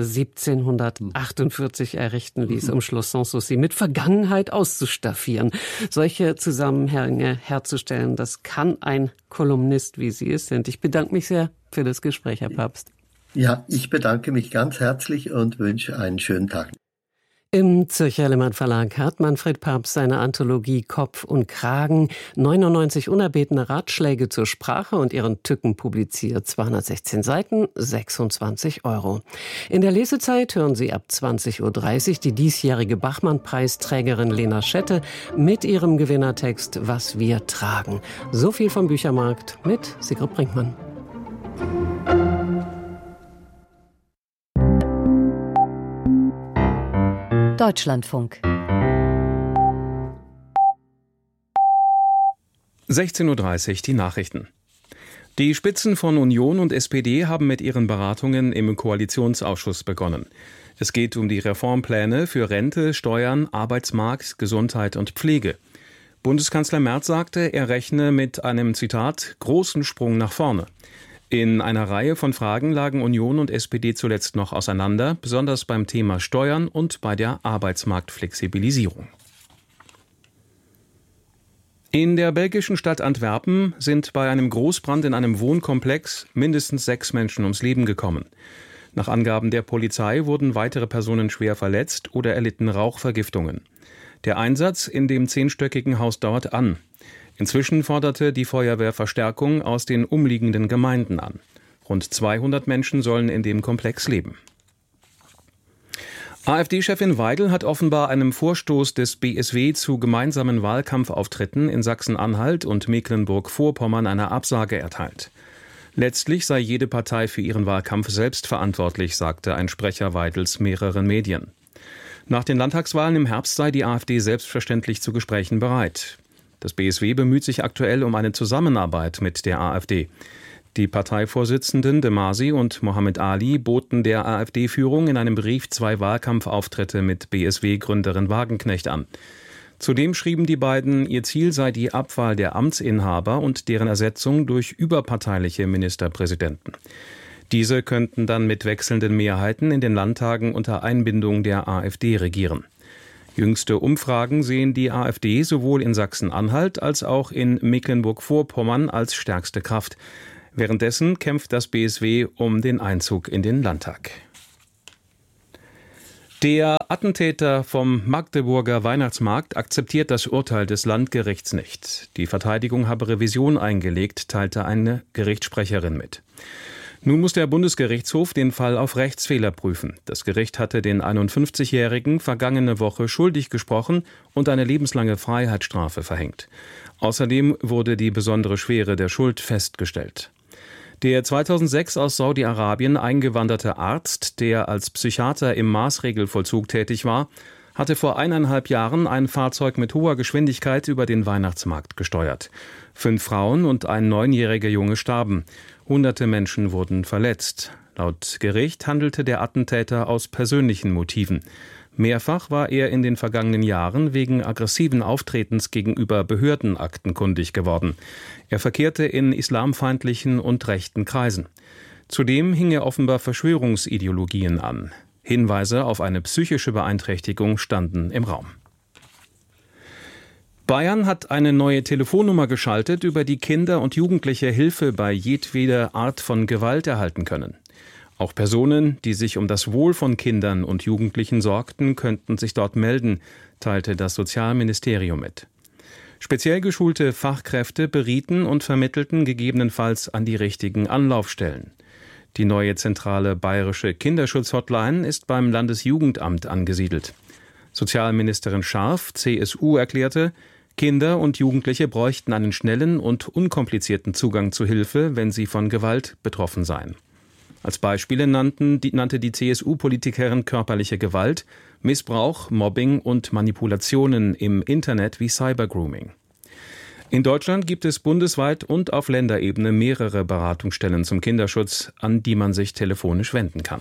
1748 errichten ließ, um Schloss Sanssouci mit Vergangenheit auszustaffieren. Solche Zusammenhänge herzustellen, das kann ein Kolumnist, wie Sie es sind. Ich bedanke mich sehr für das Gespräch, Herr Pabst. Ja, ich bedanke mich ganz herzlich und wünsche einen schönen Tag. Im Zürcher Lehmann Verlag hat Manfred Pabst seine Anthologie Kopf und Kragen, 99 unerbetene Ratschläge zur Sprache und ihren Tücken publiziert. 216 Seiten, 26 €. In der Lesezeit hören Sie ab 20:30 Uhr die diesjährige Bachmann-Preisträgerin Lena Schette mit ihrem Gewinnertext Was wir tragen. So viel vom Büchermarkt mit Sigrid Brinkmann. Deutschlandfunk. 16:30 Uhr die Nachrichten. Die Spitzen von Union und SPD haben mit ihren Beratungen im Koalitionsausschuss begonnen. Es geht um die Reformpläne für Rente, Steuern, Arbeitsmarkt, Gesundheit und Pflege. Bundeskanzler Merz sagte, er rechne mit einem, Zitat, großen Sprung nach vorne. In einer Reihe von Fragen lagen Union und SPD zuletzt noch auseinander, besonders beim Thema Steuern und bei der Arbeitsmarktflexibilisierung. In der belgischen Stadt Antwerpen sind bei einem Großbrand in einem Wohnkomplex mindestens 6 Menschen ums Leben gekommen. Nach Angaben der Polizei wurden weitere Personen schwer verletzt oder erlitten Rauchvergiftungen. Der Einsatz in dem 10-stöckigen Haus dauert an. Inzwischen forderte die Feuerwehr Verstärkung aus den umliegenden Gemeinden an. Rund 200 Menschen sollen in dem Komplex leben. AfD-Chefin Weidel hat offenbar einem Vorstoß des BSW zu gemeinsamen Wahlkampfauftritten in Sachsen-Anhalt und Mecklenburg-Vorpommern eine Absage erteilt. Letztlich sei jede Partei für ihren Wahlkampf selbst verantwortlich, sagte ein Sprecher Weidels mehreren Medien. Nach den Landtagswahlen im Herbst sei die AfD selbstverständlich zu Gesprächen bereit. Das BSW bemüht sich aktuell um eine Zusammenarbeit mit der AfD. Die Parteivorsitzenden de Masi und Mohammed Ali boten der AfD-Führung in einem Brief 2 Wahlkampfauftritte mit BSW-Gründerin Wagenknecht an. Zudem schrieben die beiden, ihr Ziel sei die Abwahl der Amtsinhaber und deren Ersetzung durch überparteiliche Ministerpräsidenten. Diese könnten dann mit wechselnden Mehrheiten in den Landtagen unter Einbindung der AfD regieren. Jüngste Umfragen sehen die AfD sowohl in Sachsen-Anhalt als auch in Mecklenburg-Vorpommern als stärkste Kraft. Währenddessen kämpft das BSW um den Einzug in den Landtag. Der Attentäter vom Magdeburger Weihnachtsmarkt akzeptiert das Urteil des Landgerichts nicht. Die Verteidigung habe Revision eingelegt, teilte eine Gerichtssprecherin mit. Nun muss der Bundesgerichtshof den Fall auf Rechtsfehler prüfen. Das Gericht hatte den 51-Jährigen vergangene Woche schuldig gesprochen und eine lebenslange Freiheitsstrafe verhängt. Außerdem wurde die besondere Schwere der Schuld festgestellt. Der 2006 aus Saudi-Arabien eingewanderte Arzt, der als Psychiater im Maßregelvollzug tätig war, hatte vor 1,5 Jahren ein Fahrzeug mit hoher Geschwindigkeit über den Weihnachtsmarkt gesteuert. 5 Frauen und ein 9-jähriger Junge starben. Hunderte Menschen wurden verletzt. Laut Gericht handelte der Attentäter aus persönlichen Motiven. Mehrfach war er in den vergangenen Jahren wegen aggressiven Auftretens gegenüber Behörden aktenkundig geworden. Er verkehrte in islamfeindlichen und rechten Kreisen. Zudem hing er offenbar Verschwörungsideologien an. Hinweise auf eine psychische Beeinträchtigung standen im Raum. Bayern hat eine neue Telefonnummer geschaltet, über die Kinder und Jugendliche Hilfe bei jedweder Art von Gewalt erhalten können. Auch Personen, die sich um das Wohl von Kindern und Jugendlichen sorgten, könnten sich dort melden, teilte das Sozialministerium mit. Speziell geschulte Fachkräfte berieten und vermittelten gegebenenfalls an die richtigen Anlaufstellen. Die neue zentrale bayerische Kinderschutz-Hotline ist beim Landesjugendamt angesiedelt. Sozialministerin Scharf, CSU, erklärte, Kinder und Jugendliche bräuchten einen schnellen und unkomplizierten Zugang zu Hilfe, wenn sie von Gewalt betroffen seien. Als Beispiele nannte die CSU-Politikerin körperliche Gewalt, Missbrauch, Mobbing und Manipulationen im Internet wie Cybergrooming. In Deutschland gibt es bundesweit und auf Länderebene mehrere Beratungsstellen zum Kinderschutz, an die man sich telefonisch wenden kann.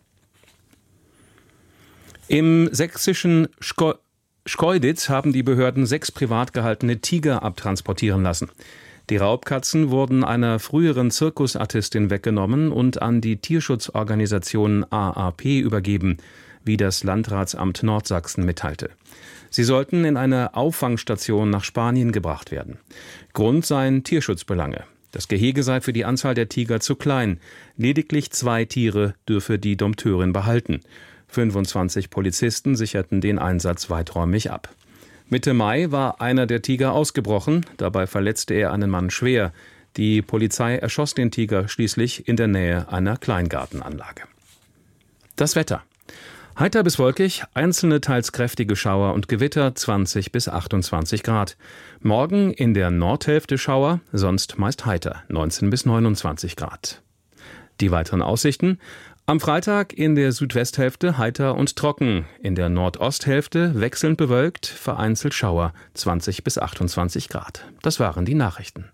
Im sächsischen Schkeuditz haben die Behörden 6 privat gehaltene Tiger abtransportieren lassen. Die Raubkatzen wurden einer früheren Zirkusartistin weggenommen und an die Tierschutzorganisation AAP übergeben, wie das Landratsamt Nordsachsen mitteilte. Sie sollten in eine Auffangstation nach Spanien gebracht werden. Grund seien Tierschutzbelange. Das Gehege sei für die Anzahl der Tiger zu klein. Lediglich 2 Tiere dürfe die Dompteurin behalten. 25 Polizisten sicherten den Einsatz weiträumig ab. Mitte Mai war einer der Tiger ausgebrochen. Dabei verletzte er einen Mann schwer. Die Polizei erschoss den Tiger schließlich in der Nähe einer Kleingartenanlage. Das Wetter. Heiter bis wolkig, einzelne teils kräftige Schauer und Gewitter, 20 bis 28 Grad. Morgen in der Nordhälfte Schauer, sonst meist heiter, 19 bis 29 Grad. Die weiteren Aussichten: Am Freitag in der Südwesthälfte heiter und trocken, in der Nordosthälfte wechselnd bewölkt, vereinzelt Schauer, 20 bis 28 Grad. Das waren die Nachrichten.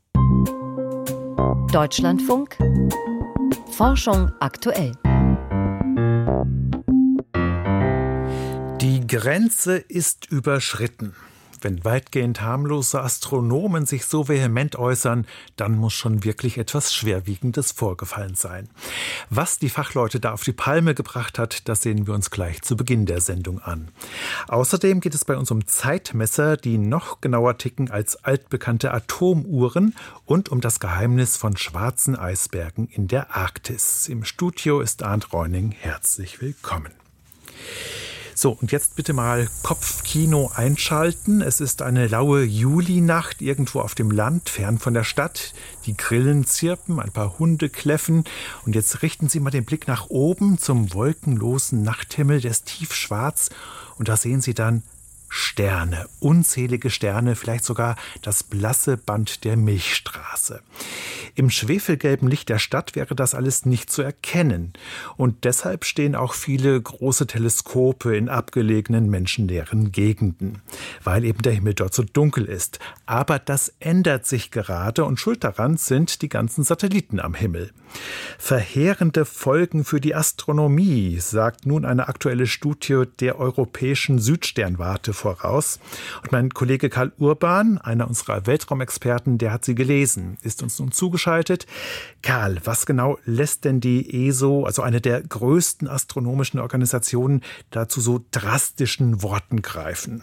Deutschlandfunk. Forschung aktuell. Die Grenze ist überschritten. Wenn weitgehend harmlose Astronomen sich so vehement äußern, dann muss schon wirklich etwas Schwerwiegendes vorgefallen sein. Was die Fachleute da auf die Palme gebracht hat, das sehen wir uns gleich zu Beginn der Sendung an. Außerdem geht es bei uns um Zeitmesser, die noch genauer ticken als altbekannte Atomuhren, und um das Geheimnis von schwarzen Eisbergen in der Arktis. Im Studio ist Arndt Reuning. Herzlich willkommen. So, und jetzt bitte mal Kopfkino einschalten. Es ist eine laue Julinacht irgendwo auf dem Land, fern von der Stadt. Die Grillen zirpen, ein paar Hunde kläffen. Und jetzt richten Sie mal den Blick nach oben zum wolkenlosen Nachthimmel, der ist tiefschwarz. Und da sehen Sie dann Sterne, unzählige Sterne, vielleicht sogar das blasse Band der Milchstraße. Im schwefelgelben Licht der Stadt wäre das alles nicht zu erkennen. Und deshalb stehen auch viele große Teleskope in abgelegenen, menschenleeren Gegenden, weil eben der Himmel dort so dunkel ist. Aber das ändert sich gerade, und schuld daran sind die ganzen Satelliten am Himmel. Verheerende Folgen für die Astronomie, sagt nun eine aktuelle Studie der Europäischen Südsternwarte voraus. Und mein Kollege Karl Urban, einer unserer Weltraumexperten, der hat sie gelesen, ist uns nun zugeschaltet. Karl, was genau lässt denn die ESO, also eine der größten astronomischen Organisationen, dazu so drastischen Worten greifen?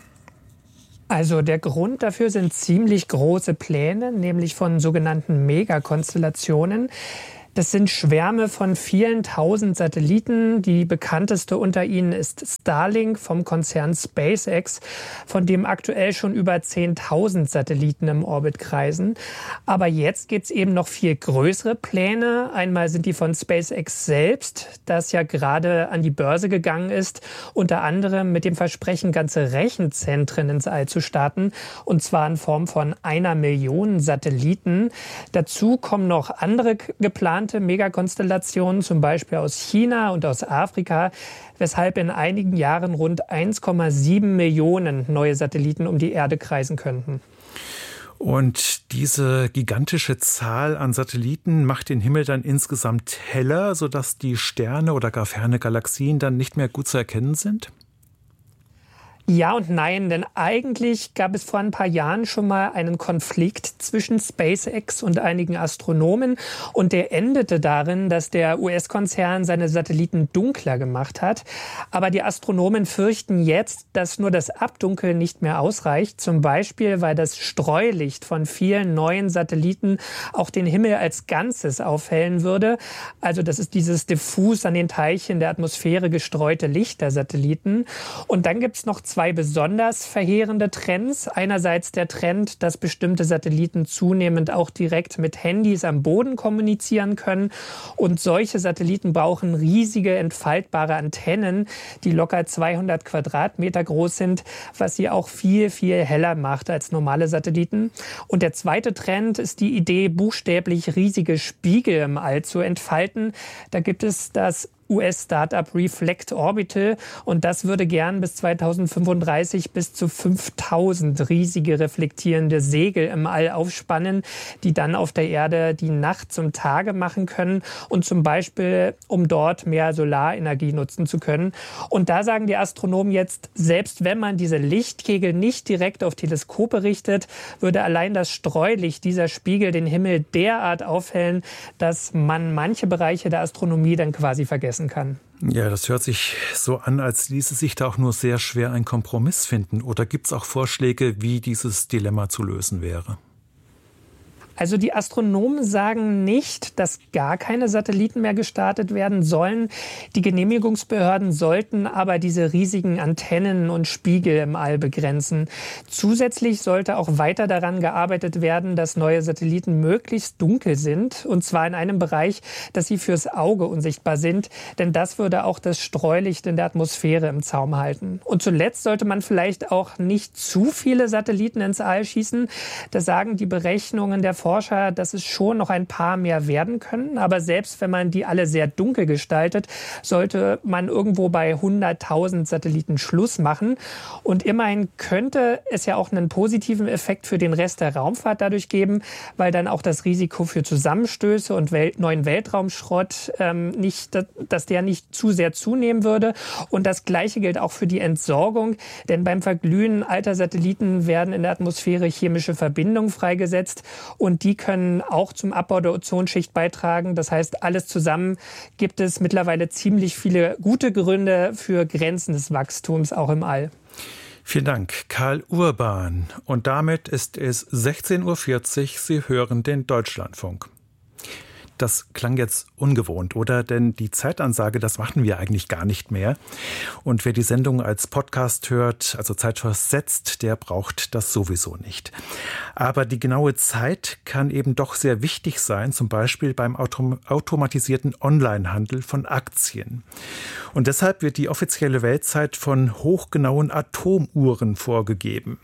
Also der Grund dafür sind ziemlich große Pläne, nämlich von sogenannten Megakonstellationen. Das sind Schwärme von vielen tausend Satelliten. Die bekannteste unter ihnen ist Starlink vom Konzern SpaceX, von dem aktuell schon über 10.000 Satelliten im Orbit kreisen. Aber jetzt gibt es eben noch viel größere Pläne. Einmal sind die von SpaceX selbst, das ja gerade an die Börse gegangen ist, unter anderem mit dem Versprechen, ganze Rechenzentren ins All zu starten, und zwar in Form von 1 Million Satelliten. Dazu kommen noch andere geplante Megakonstellationen, zum Beispiel aus China und aus Afrika, weshalb in einigen Jahren rund 1,7 Millionen neue Satelliten um die Erde kreisen könnten. Und diese gigantische Zahl an Satelliten macht den Himmel dann insgesamt heller, sodass die Sterne oder gar ferne Galaxien dann nicht mehr gut zu erkennen sind? Ja und nein, denn eigentlich gab es vor ein paar Jahren schon mal einen Konflikt zwischen SpaceX und einigen Astronomen, und der endete darin, dass der US-Konzern seine Satelliten dunkler gemacht hat. Aber die Astronomen fürchten jetzt, dass nur das Abdunkeln nicht mehr ausreicht, zum Beispiel, weil das Streulicht von vielen neuen Satelliten auch den Himmel als Ganzes aufhellen würde. Also das ist dieses diffus an den Teilchen der Atmosphäre gestreute Licht der Satelliten. Und dann gibt es noch zwei besonders verheerende Trends. Einerseits der Trend, dass bestimmte Satelliten zunehmend auch direkt mit Handys am Boden kommunizieren können. Und solche Satelliten brauchen riesige entfaltbare Antennen, die locker 200 Quadratmeter groß sind, was sie auch viel, viel heller macht als normale Satelliten. Und der zweite Trend ist die Idee, buchstäblich riesige Spiegel im All zu entfalten. Da gibt es das US-Startup Reflect Orbital, und das würde gern bis 2035 bis zu 5000 riesige reflektierende Segel im All aufspannen, die dann auf der Erde die Nacht zum Tage machen können, und zum Beispiel, um dort mehr Solarenergie nutzen zu können. Und da sagen die Astronomen jetzt, selbst wenn man diese Lichtkegel nicht direkt auf Teleskope richtet, würde allein das Streulicht dieser Spiegel den Himmel derart aufhellen, dass man manche Bereiche der Astronomie dann quasi vergessen kann. Ja, das hört sich so an, als ließe sich da auch nur sehr schwer ein Kompromiss finden. Oder gibt es auch Vorschläge, wie dieses Dilemma zu lösen wäre? Also die Astronomen sagen nicht, dass gar keine Satelliten mehr gestartet werden sollen. Die Genehmigungsbehörden sollten aber diese riesigen Antennen und Spiegel im All begrenzen. Zusätzlich sollte auch weiter daran gearbeitet werden, dass neue Satelliten möglichst dunkel sind. Und zwar in einem Bereich, dass sie fürs Auge unsichtbar sind. Denn das würde auch das Streulicht in der Atmosphäre im Zaum halten. Und zuletzt sollte man vielleicht auch nicht zu viele Satelliten ins All schießen. Das sagen die Berechnungen der Forscher, dass es schon noch ein paar mehr werden können. Aber selbst wenn man die alle sehr dunkel gestaltet, sollte man irgendwo bei 100.000 Satelliten Schluss machen. Und immerhin könnte es ja auch einen positiven Effekt für den Rest der Raumfahrt dadurch geben, weil dann auch das Risiko für Zusammenstöße und neuen Weltraumschrott dass der nicht zu sehr zunehmen würde. Und das Gleiche gilt auch für die Entsorgung. Denn beim Verglühen alter Satelliten werden in der Atmosphäre chemische Verbindungen freigesetzt. Und die können auch zum Abbau der Ozonschicht beitragen. Das heißt, alles zusammen gibt es mittlerweile ziemlich viele gute Gründe für Grenzen des Wachstums auch im All. Vielen Dank, Karl Urban. Und damit ist es 16:40 Uhr. Sie hören den Deutschlandfunk. Das klang jetzt ungewohnt, oder? Denn die Zeitansage, das machen wir eigentlich gar nicht mehr. Und wer die Sendung als Podcast hört, also zeitversetzt, der braucht das sowieso nicht. Aber die genaue Zeit kann eben doch sehr wichtig sein, zum Beispiel beim automatisierten Onlinehandel von Aktien. Und deshalb wird die offizielle Weltzeit von hochgenauen Atomuhren vorgegeben.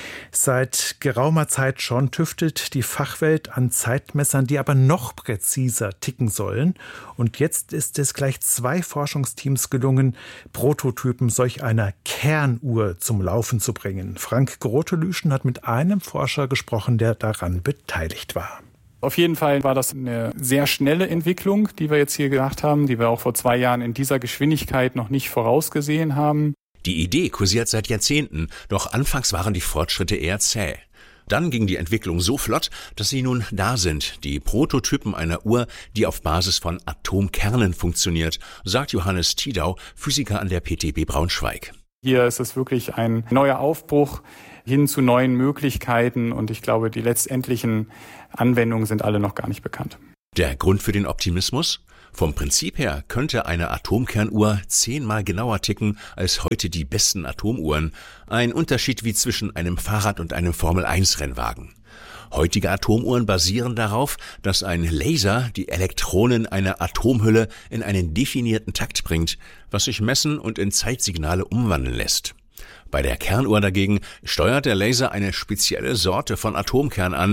Seit geraumer Zeit schon tüftelt die Fachwelt an Zeitmessern, die aber noch präziser ticken sollen. Und jetzt ist es gleich 2 Forschungsteams gelungen, Prototypen solch einer Kernuhr zum Laufen zu bringen. Frank Grotelüschen hat mit einem Forscher gesprochen, der daran beteiligt war. Auf jeden Fall war das eine sehr schnelle Entwicklung, die wir jetzt hier gemacht haben, die wir auch vor 2 Jahren in dieser Geschwindigkeit noch nicht vorausgesehen haben. Die Idee kursiert seit Jahrzehnten, doch anfangs waren die Fortschritte eher zäh. Dann ging die Entwicklung so flott, dass sie nun da sind, die Prototypen einer Uhr, die auf Basis von Atomkernen funktioniert, sagt Johannes Tidau, Physiker an der PTB Braunschweig. Hier ist es wirklich ein neuer Aufbruch hin zu neuen Möglichkeiten und ich glaube, die letztendlichen Anwendungen sind alle noch gar nicht bekannt. Der Grund für den Optimismus? Vom Prinzip her könnte eine Atomkernuhr 10-mal genauer ticken als heute die besten Atomuhren. Ein Unterschied wie zwischen einem Fahrrad und einem Formel-1-Rennwagen. Heutige Atomuhren basieren darauf, dass ein Laser die Elektronen einer Atomhülle in einen definierten Takt bringt, was sich messen und in Zeitsignale umwandeln lässt. Bei der Kernuhr dagegen steuert der Laser eine spezielle Sorte von Atomkern an,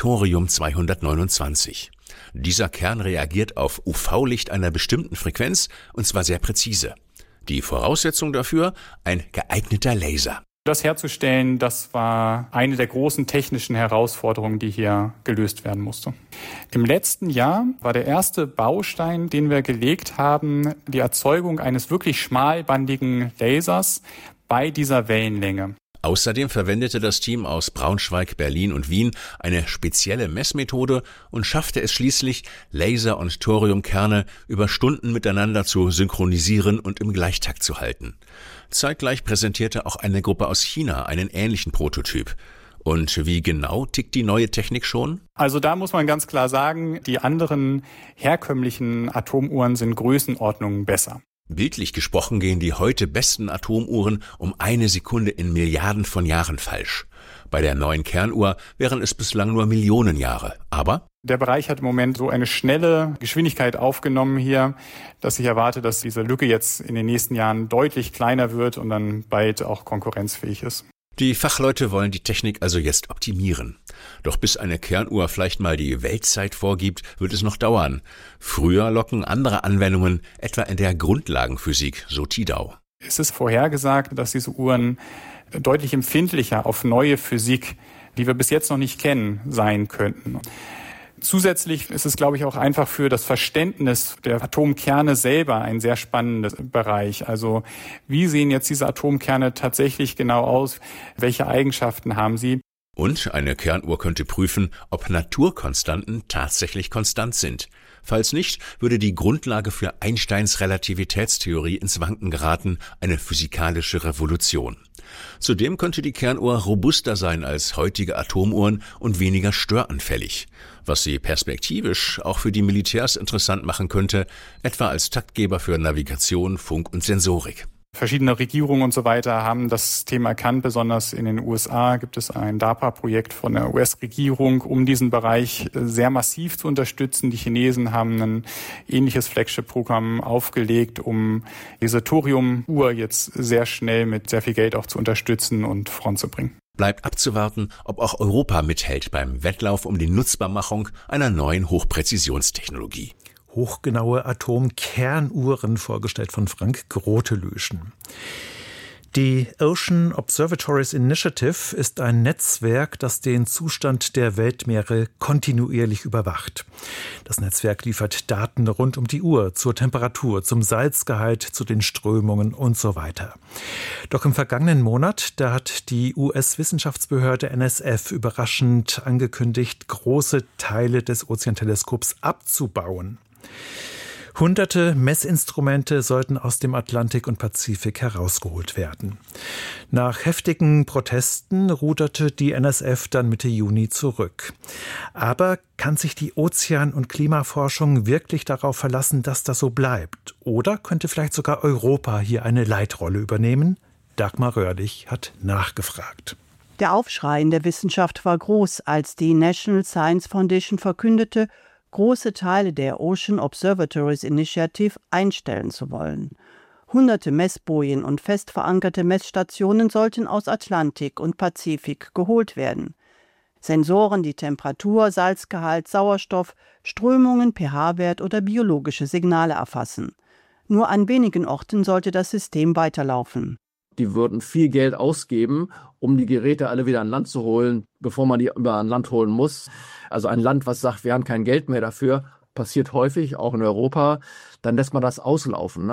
Thorium-229. Dieser Kern reagiert auf UV-Licht einer bestimmten Frequenz, und zwar sehr präzise. Die Voraussetzung dafür: ein geeigneter Laser. Das herzustellen, das war eine der großen technischen Herausforderungen, die hier gelöst werden musste. Im letzten Jahr war der erste Baustein, den wir gelegt haben, die Erzeugung eines wirklich schmalbandigen Lasers bei dieser Wellenlänge. Außerdem verwendete das Team aus Braunschweig, Berlin und Wien eine spezielle Messmethode und schaffte es schließlich, Laser und Thoriumkerne über Stunden miteinander zu synchronisieren und im Gleichtakt zu halten. Zeitgleich präsentierte auch eine Gruppe aus China einen ähnlichen Prototyp. Und wie genau tickt die neue Technik schon? Also da muss man ganz klar sagen, die anderen herkömmlichen Atomuhren sind Größenordnungen besser. Bildlich gesprochen gehen die heute besten Atomuhren um 1 Sekunde in Milliarden von Jahren falsch. Bei der neuen Kernuhr wären es bislang nur Millionen Jahre. Aber der Bereich hat im Moment so eine schnelle Geschwindigkeit aufgenommen hier, dass ich erwarte, dass diese Lücke jetzt in den nächsten Jahren deutlich kleiner wird und dann bald auch konkurrenzfähig ist. Die Fachleute wollen die Technik also jetzt optimieren. Doch bis eine Kernuhr vielleicht mal die Weltzeit vorgibt, wird es noch dauern. Früher locken andere Anwendungen, etwa in der Grundlagenphysik, so Tidau. Es ist vorhergesagt, dass diese Uhren deutlich empfindlicher auf neue Physik, die wir bis jetzt noch nicht kennen, sein könnten. Zusätzlich ist es, glaube ich, auch einfach für das Verständnis der Atomkerne selber ein sehr spannender Bereich. Also wie sehen jetzt diese Atomkerne tatsächlich genau aus? Welche Eigenschaften haben sie? Und eine Kernuhr könnte prüfen, ob Naturkonstanten tatsächlich konstant sind. Falls nicht, würde die Grundlage für Einsteins Relativitätstheorie ins Wanken geraten, eine physikalische Revolution. Zudem könnte die Kernuhr robuster sein als heutige Atomuhren und weniger störanfällig, was sie perspektivisch auch für die Militärs interessant machen könnte, etwa als Taktgeber für Navigation, Funk und Sensorik. Verschiedene Regierungen und so weiter haben das Thema erkannt. Besonders in den USA gibt es ein DARPA-Projekt von der US-Regierung, um diesen Bereich sehr massiv zu unterstützen. Die Chinesen haben ein ähnliches Flagship-Programm aufgelegt, um diese Thorium-Uhr jetzt sehr schnell mit sehr viel Geld auch zu unterstützen und voranzubringen. Bleibt abzuwarten, ob auch Europa mithält beim Wettlauf um die Nutzbarmachung einer neuen Hochpräzisionstechnologie. Hochgenaue Atomkernuhren, vorgestellt von Frank Grotelüschen. Die Ocean Observatories Initiative ist ein Netzwerk, das den Zustand der Weltmeere kontinuierlich überwacht. Das Netzwerk liefert Daten rund um die Uhr zur Temperatur, zum Salzgehalt, zu den Strömungen und so weiter. Doch im vergangenen Monat, da hat die US-Wissenschaftsbehörde NSF überraschend angekündigt, große Teile des Ozeanteleskops abzubauen. Hunderte Messinstrumente sollten aus dem Atlantik und Pazifik herausgeholt werden. Nach heftigen Protesten ruderte die NSF dann Mitte Juni zurück. Aber kann sich die Ozean- und Klimaforschung wirklich darauf verlassen, dass das so bleibt? Oder könnte vielleicht sogar Europa hier eine Leitrolle übernehmen? Dagmar Röhrlich hat nachgefragt. Der Aufschrei in der Wissenschaft war groß, als die National Science Foundation verkündete, große Teile der Ocean Observatories Initiative einstellen zu wollen. Hunderte Messbojen und fest verankerte Messstationen sollten aus Atlantik und Pazifik geholt werden. Sensoren, die Temperatur, Salzgehalt, Sauerstoff, Strömungen, pH-Wert oder biologische Signale erfassen. Nur an wenigen Orten sollte das System weiterlaufen. Die würden viel Geld ausgeben, um die Geräte alle wieder an Land zu holen, bevor man die über an Land holen muss. Also ein Land, was sagt, wir haben kein Geld mehr dafür, passiert häufig, auch in Europa, dann lässt man das auslaufen. Ne?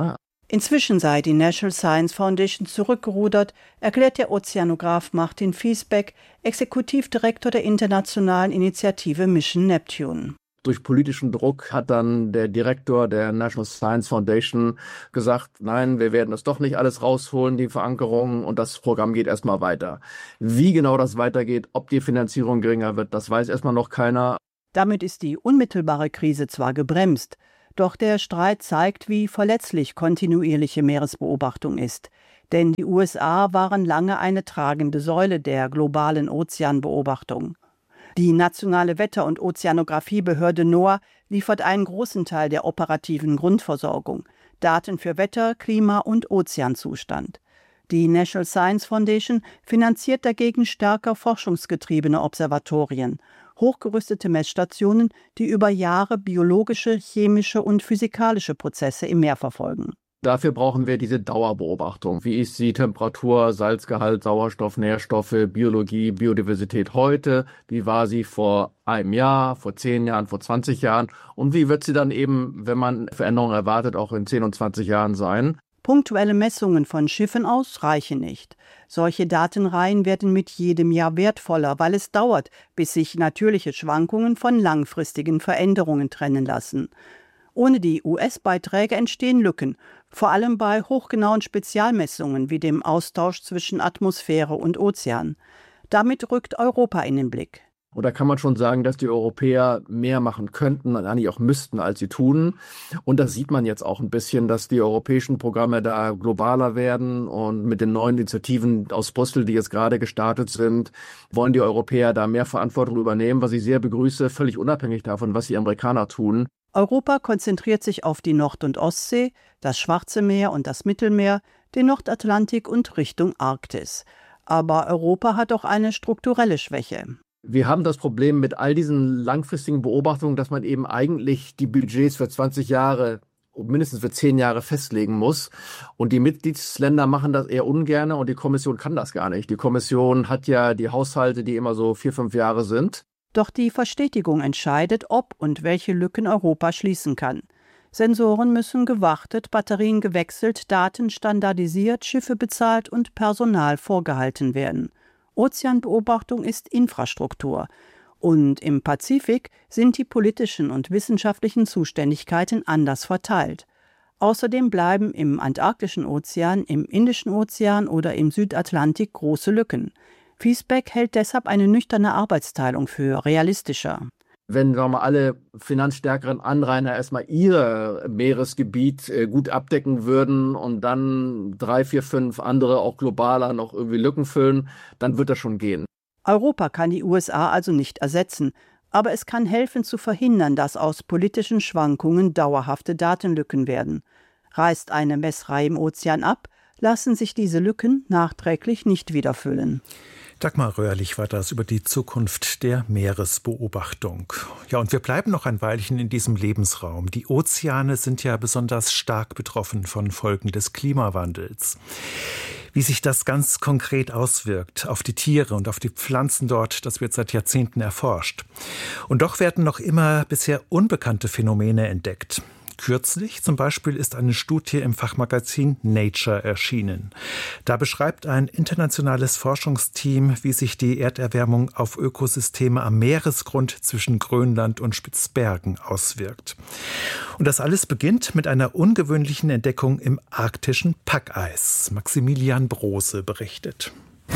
Inzwischen sei die National Science Foundation zurückgerudert, erklärt der Ozeanograf Martin Fiesbeck, Exekutivdirektor der internationalen Initiative Mission Neptune. Durch politischen Druck hat dann der Direktor der National Science Foundation gesagt, nein, wir werden das doch nicht alles rausholen, die Verankerung, und das Programm geht erstmal weiter. Wie genau das weitergeht, ob die Finanzierung geringer wird, das weiß erstmal noch keiner. Damit ist die unmittelbare Krise zwar gebremst, doch der Streit zeigt, wie verletzlich kontinuierliche Meeresbeobachtung ist. Denn die USA waren lange eine tragende Säule der globalen Ozeanbeobachtung. Die nationale Wetter- und Ozeanographiebehörde NOAA liefert einen großen Teil der operativen Grundversorgung, Daten für Wetter, Klima und Ozeanzustand. Die National Science Foundation finanziert dagegen stärker forschungsgetriebene Observatorien, hochgerüstete Messstationen, die über Jahre biologische, chemische und physikalische Prozesse im Meer verfolgen. Dafür brauchen wir diese Dauerbeobachtung. Wie ist die Temperatur, Salzgehalt, Sauerstoff, Nährstoffe, Biologie, Biodiversität heute? Wie war sie vor einem Jahr, vor 10 Jahren, vor 20 Jahren? Und wie wird sie dann eben, wenn man Veränderungen erwartet, auch in 10 und 20 Jahren sein? Punktuelle Messungen von Schiffen aus reichen nicht. Solche Datenreihen werden mit jedem Jahr wertvoller, weil es dauert, bis sich natürliche Schwankungen von langfristigen Veränderungen trennen lassen. Ohne die US-Beiträge entstehen Lücken, vor allem bei hochgenauen Spezialmessungen wie dem Austausch zwischen Atmosphäre und Ozean. Damit rückt Europa in den Blick. Und da kann man schon sagen, dass die Europäer mehr machen könnten und eigentlich auch müssten, als sie tun. Und das sieht man jetzt auch ein bisschen, dass die europäischen Programme da globaler werden. Und mit den neuen Initiativen aus Brüssel, die jetzt gerade gestartet sind, wollen die Europäer da mehr Verantwortung übernehmen, was ich sehr begrüße, völlig unabhängig davon, was die Amerikaner tun. Europa konzentriert sich auf die Nord- und Ostsee, das Schwarze Meer und das Mittelmeer, den Nordatlantik und Richtung Arktis. Aber Europa hat auch eine strukturelle Schwäche. Wir haben das Problem mit all diesen langfristigen Beobachtungen, dass man eben eigentlich die Budgets für 20 Jahre, mindestens für 10 Jahre festlegen muss. Und die Mitgliedsländer machen das eher ungern und die Kommission kann das gar nicht. Die Kommission hat ja die Haushalte, die immer so 4-5 Jahre sind. Doch die Verstetigung entscheidet, ob und welche Lücken Europa schließen kann. Sensoren müssen gewartet, Batterien gewechselt, Daten standardisiert, Schiffe bezahlt und Personal vorgehalten werden. Ozeanbeobachtung ist Infrastruktur. Und im Pazifik sind die politischen und wissenschaftlichen Zuständigkeiten anders verteilt. Außerdem bleiben im Antarktischen Ozean, im Indischen Ozean oder im Südatlantik große Lücken. Fiesbeck hält deshalb eine nüchterne Arbeitsteilung für realistischer. Wenn, sagen wir mal, alle finanzstärkeren Anrainer erstmal ihr Meeresgebiet gut abdecken würden und dann 3, 4, 5 andere auch globaler noch irgendwie Lücken füllen, dann wird das schon gehen. Europa kann die USA also nicht ersetzen, aber es kann helfen zu verhindern, dass aus politischen Schwankungen dauerhafte Datenlücken werden. Reißt eine Messreihe im Ozean ab, lassen sich diese Lücken nachträglich nicht wieder füllen. Dagmar Röhrlich war das über die Zukunft der Meeresbeobachtung. Ja, und wir bleiben noch ein Weilchen in diesem Lebensraum. Die Ozeane sind ja besonders stark betroffen von Folgen des Klimawandels. Wie sich das ganz konkret auswirkt auf die Tiere und auf die Pflanzen dort, das wird seit Jahrzehnten erforscht. Und doch werden noch immer bisher unbekannte Phänomene entdeckt. Kürzlich zum Beispiel ist eine Studie im Fachmagazin Nature erschienen. Da beschreibt ein internationales Forschungsteam, wie sich die Erderwärmung auf Ökosysteme am Meeresgrund zwischen Grönland und Spitzbergen auswirkt. Und das alles beginnt mit einer ungewöhnlichen Entdeckung im arktischen Packeis. Maximilian Brose berichtet.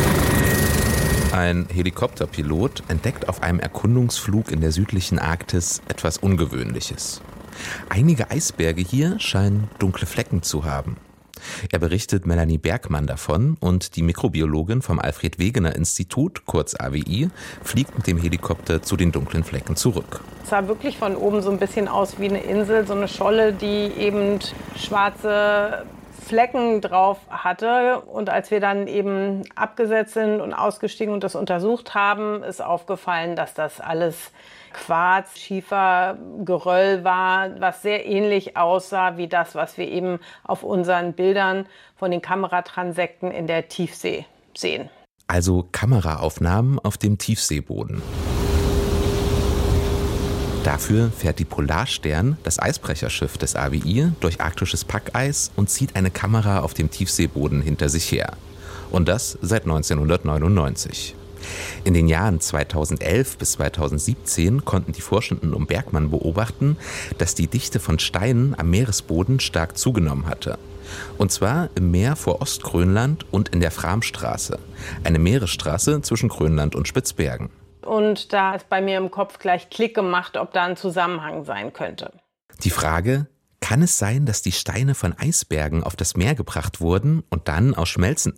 Ein Helikopterpilot entdeckt auf einem Erkundungsflug in der südlichen Arktis etwas Ungewöhnliches. Einige Eisberge hier scheinen dunkle Flecken zu haben. Er berichtet Melanie Bergmann davon und die Mikrobiologin vom Alfred-Wegener-Institut, kurz AWI, fliegt mit dem Helikopter zu den dunklen Flecken zurück. Es sah wirklich von oben so ein bisschen aus wie eine Insel, so eine Scholle, die eben schwarze Flecken drauf hatte. Und als wir dann eben abgesetzt sind und ausgestiegen und das untersucht haben, ist aufgefallen, dass das alles Quarz, Schiefer, Geröll war, was sehr ähnlich aussah wie das, was wir eben auf unseren Bildern von den Kameratransekten in der Tiefsee sehen. Also Kameraaufnahmen auf dem Tiefseeboden. Dafür fährt die Polarstern, das Eisbrecherschiff des AWI, durch arktisches Packeis und zieht eine Kamera auf dem Tiefseeboden hinter sich her. Und das seit 1999. In den Jahren 2011 bis 2017 konnten die Forschenden um Bergmann beobachten, dass die Dichte von Steinen am Meeresboden stark zugenommen hatte. Und zwar im Meer vor Ostgrönland und in der Framstraße, eine Meeresstraße zwischen Grönland und Spitzbergen. Und da ist bei mir im Kopf gleich Klick gemacht, ob da ein Zusammenhang sein könnte. Die Frage: Kann es sein, dass die Steine von Eisbergen auf das Meer gebracht wurden und dann aus schmelzendem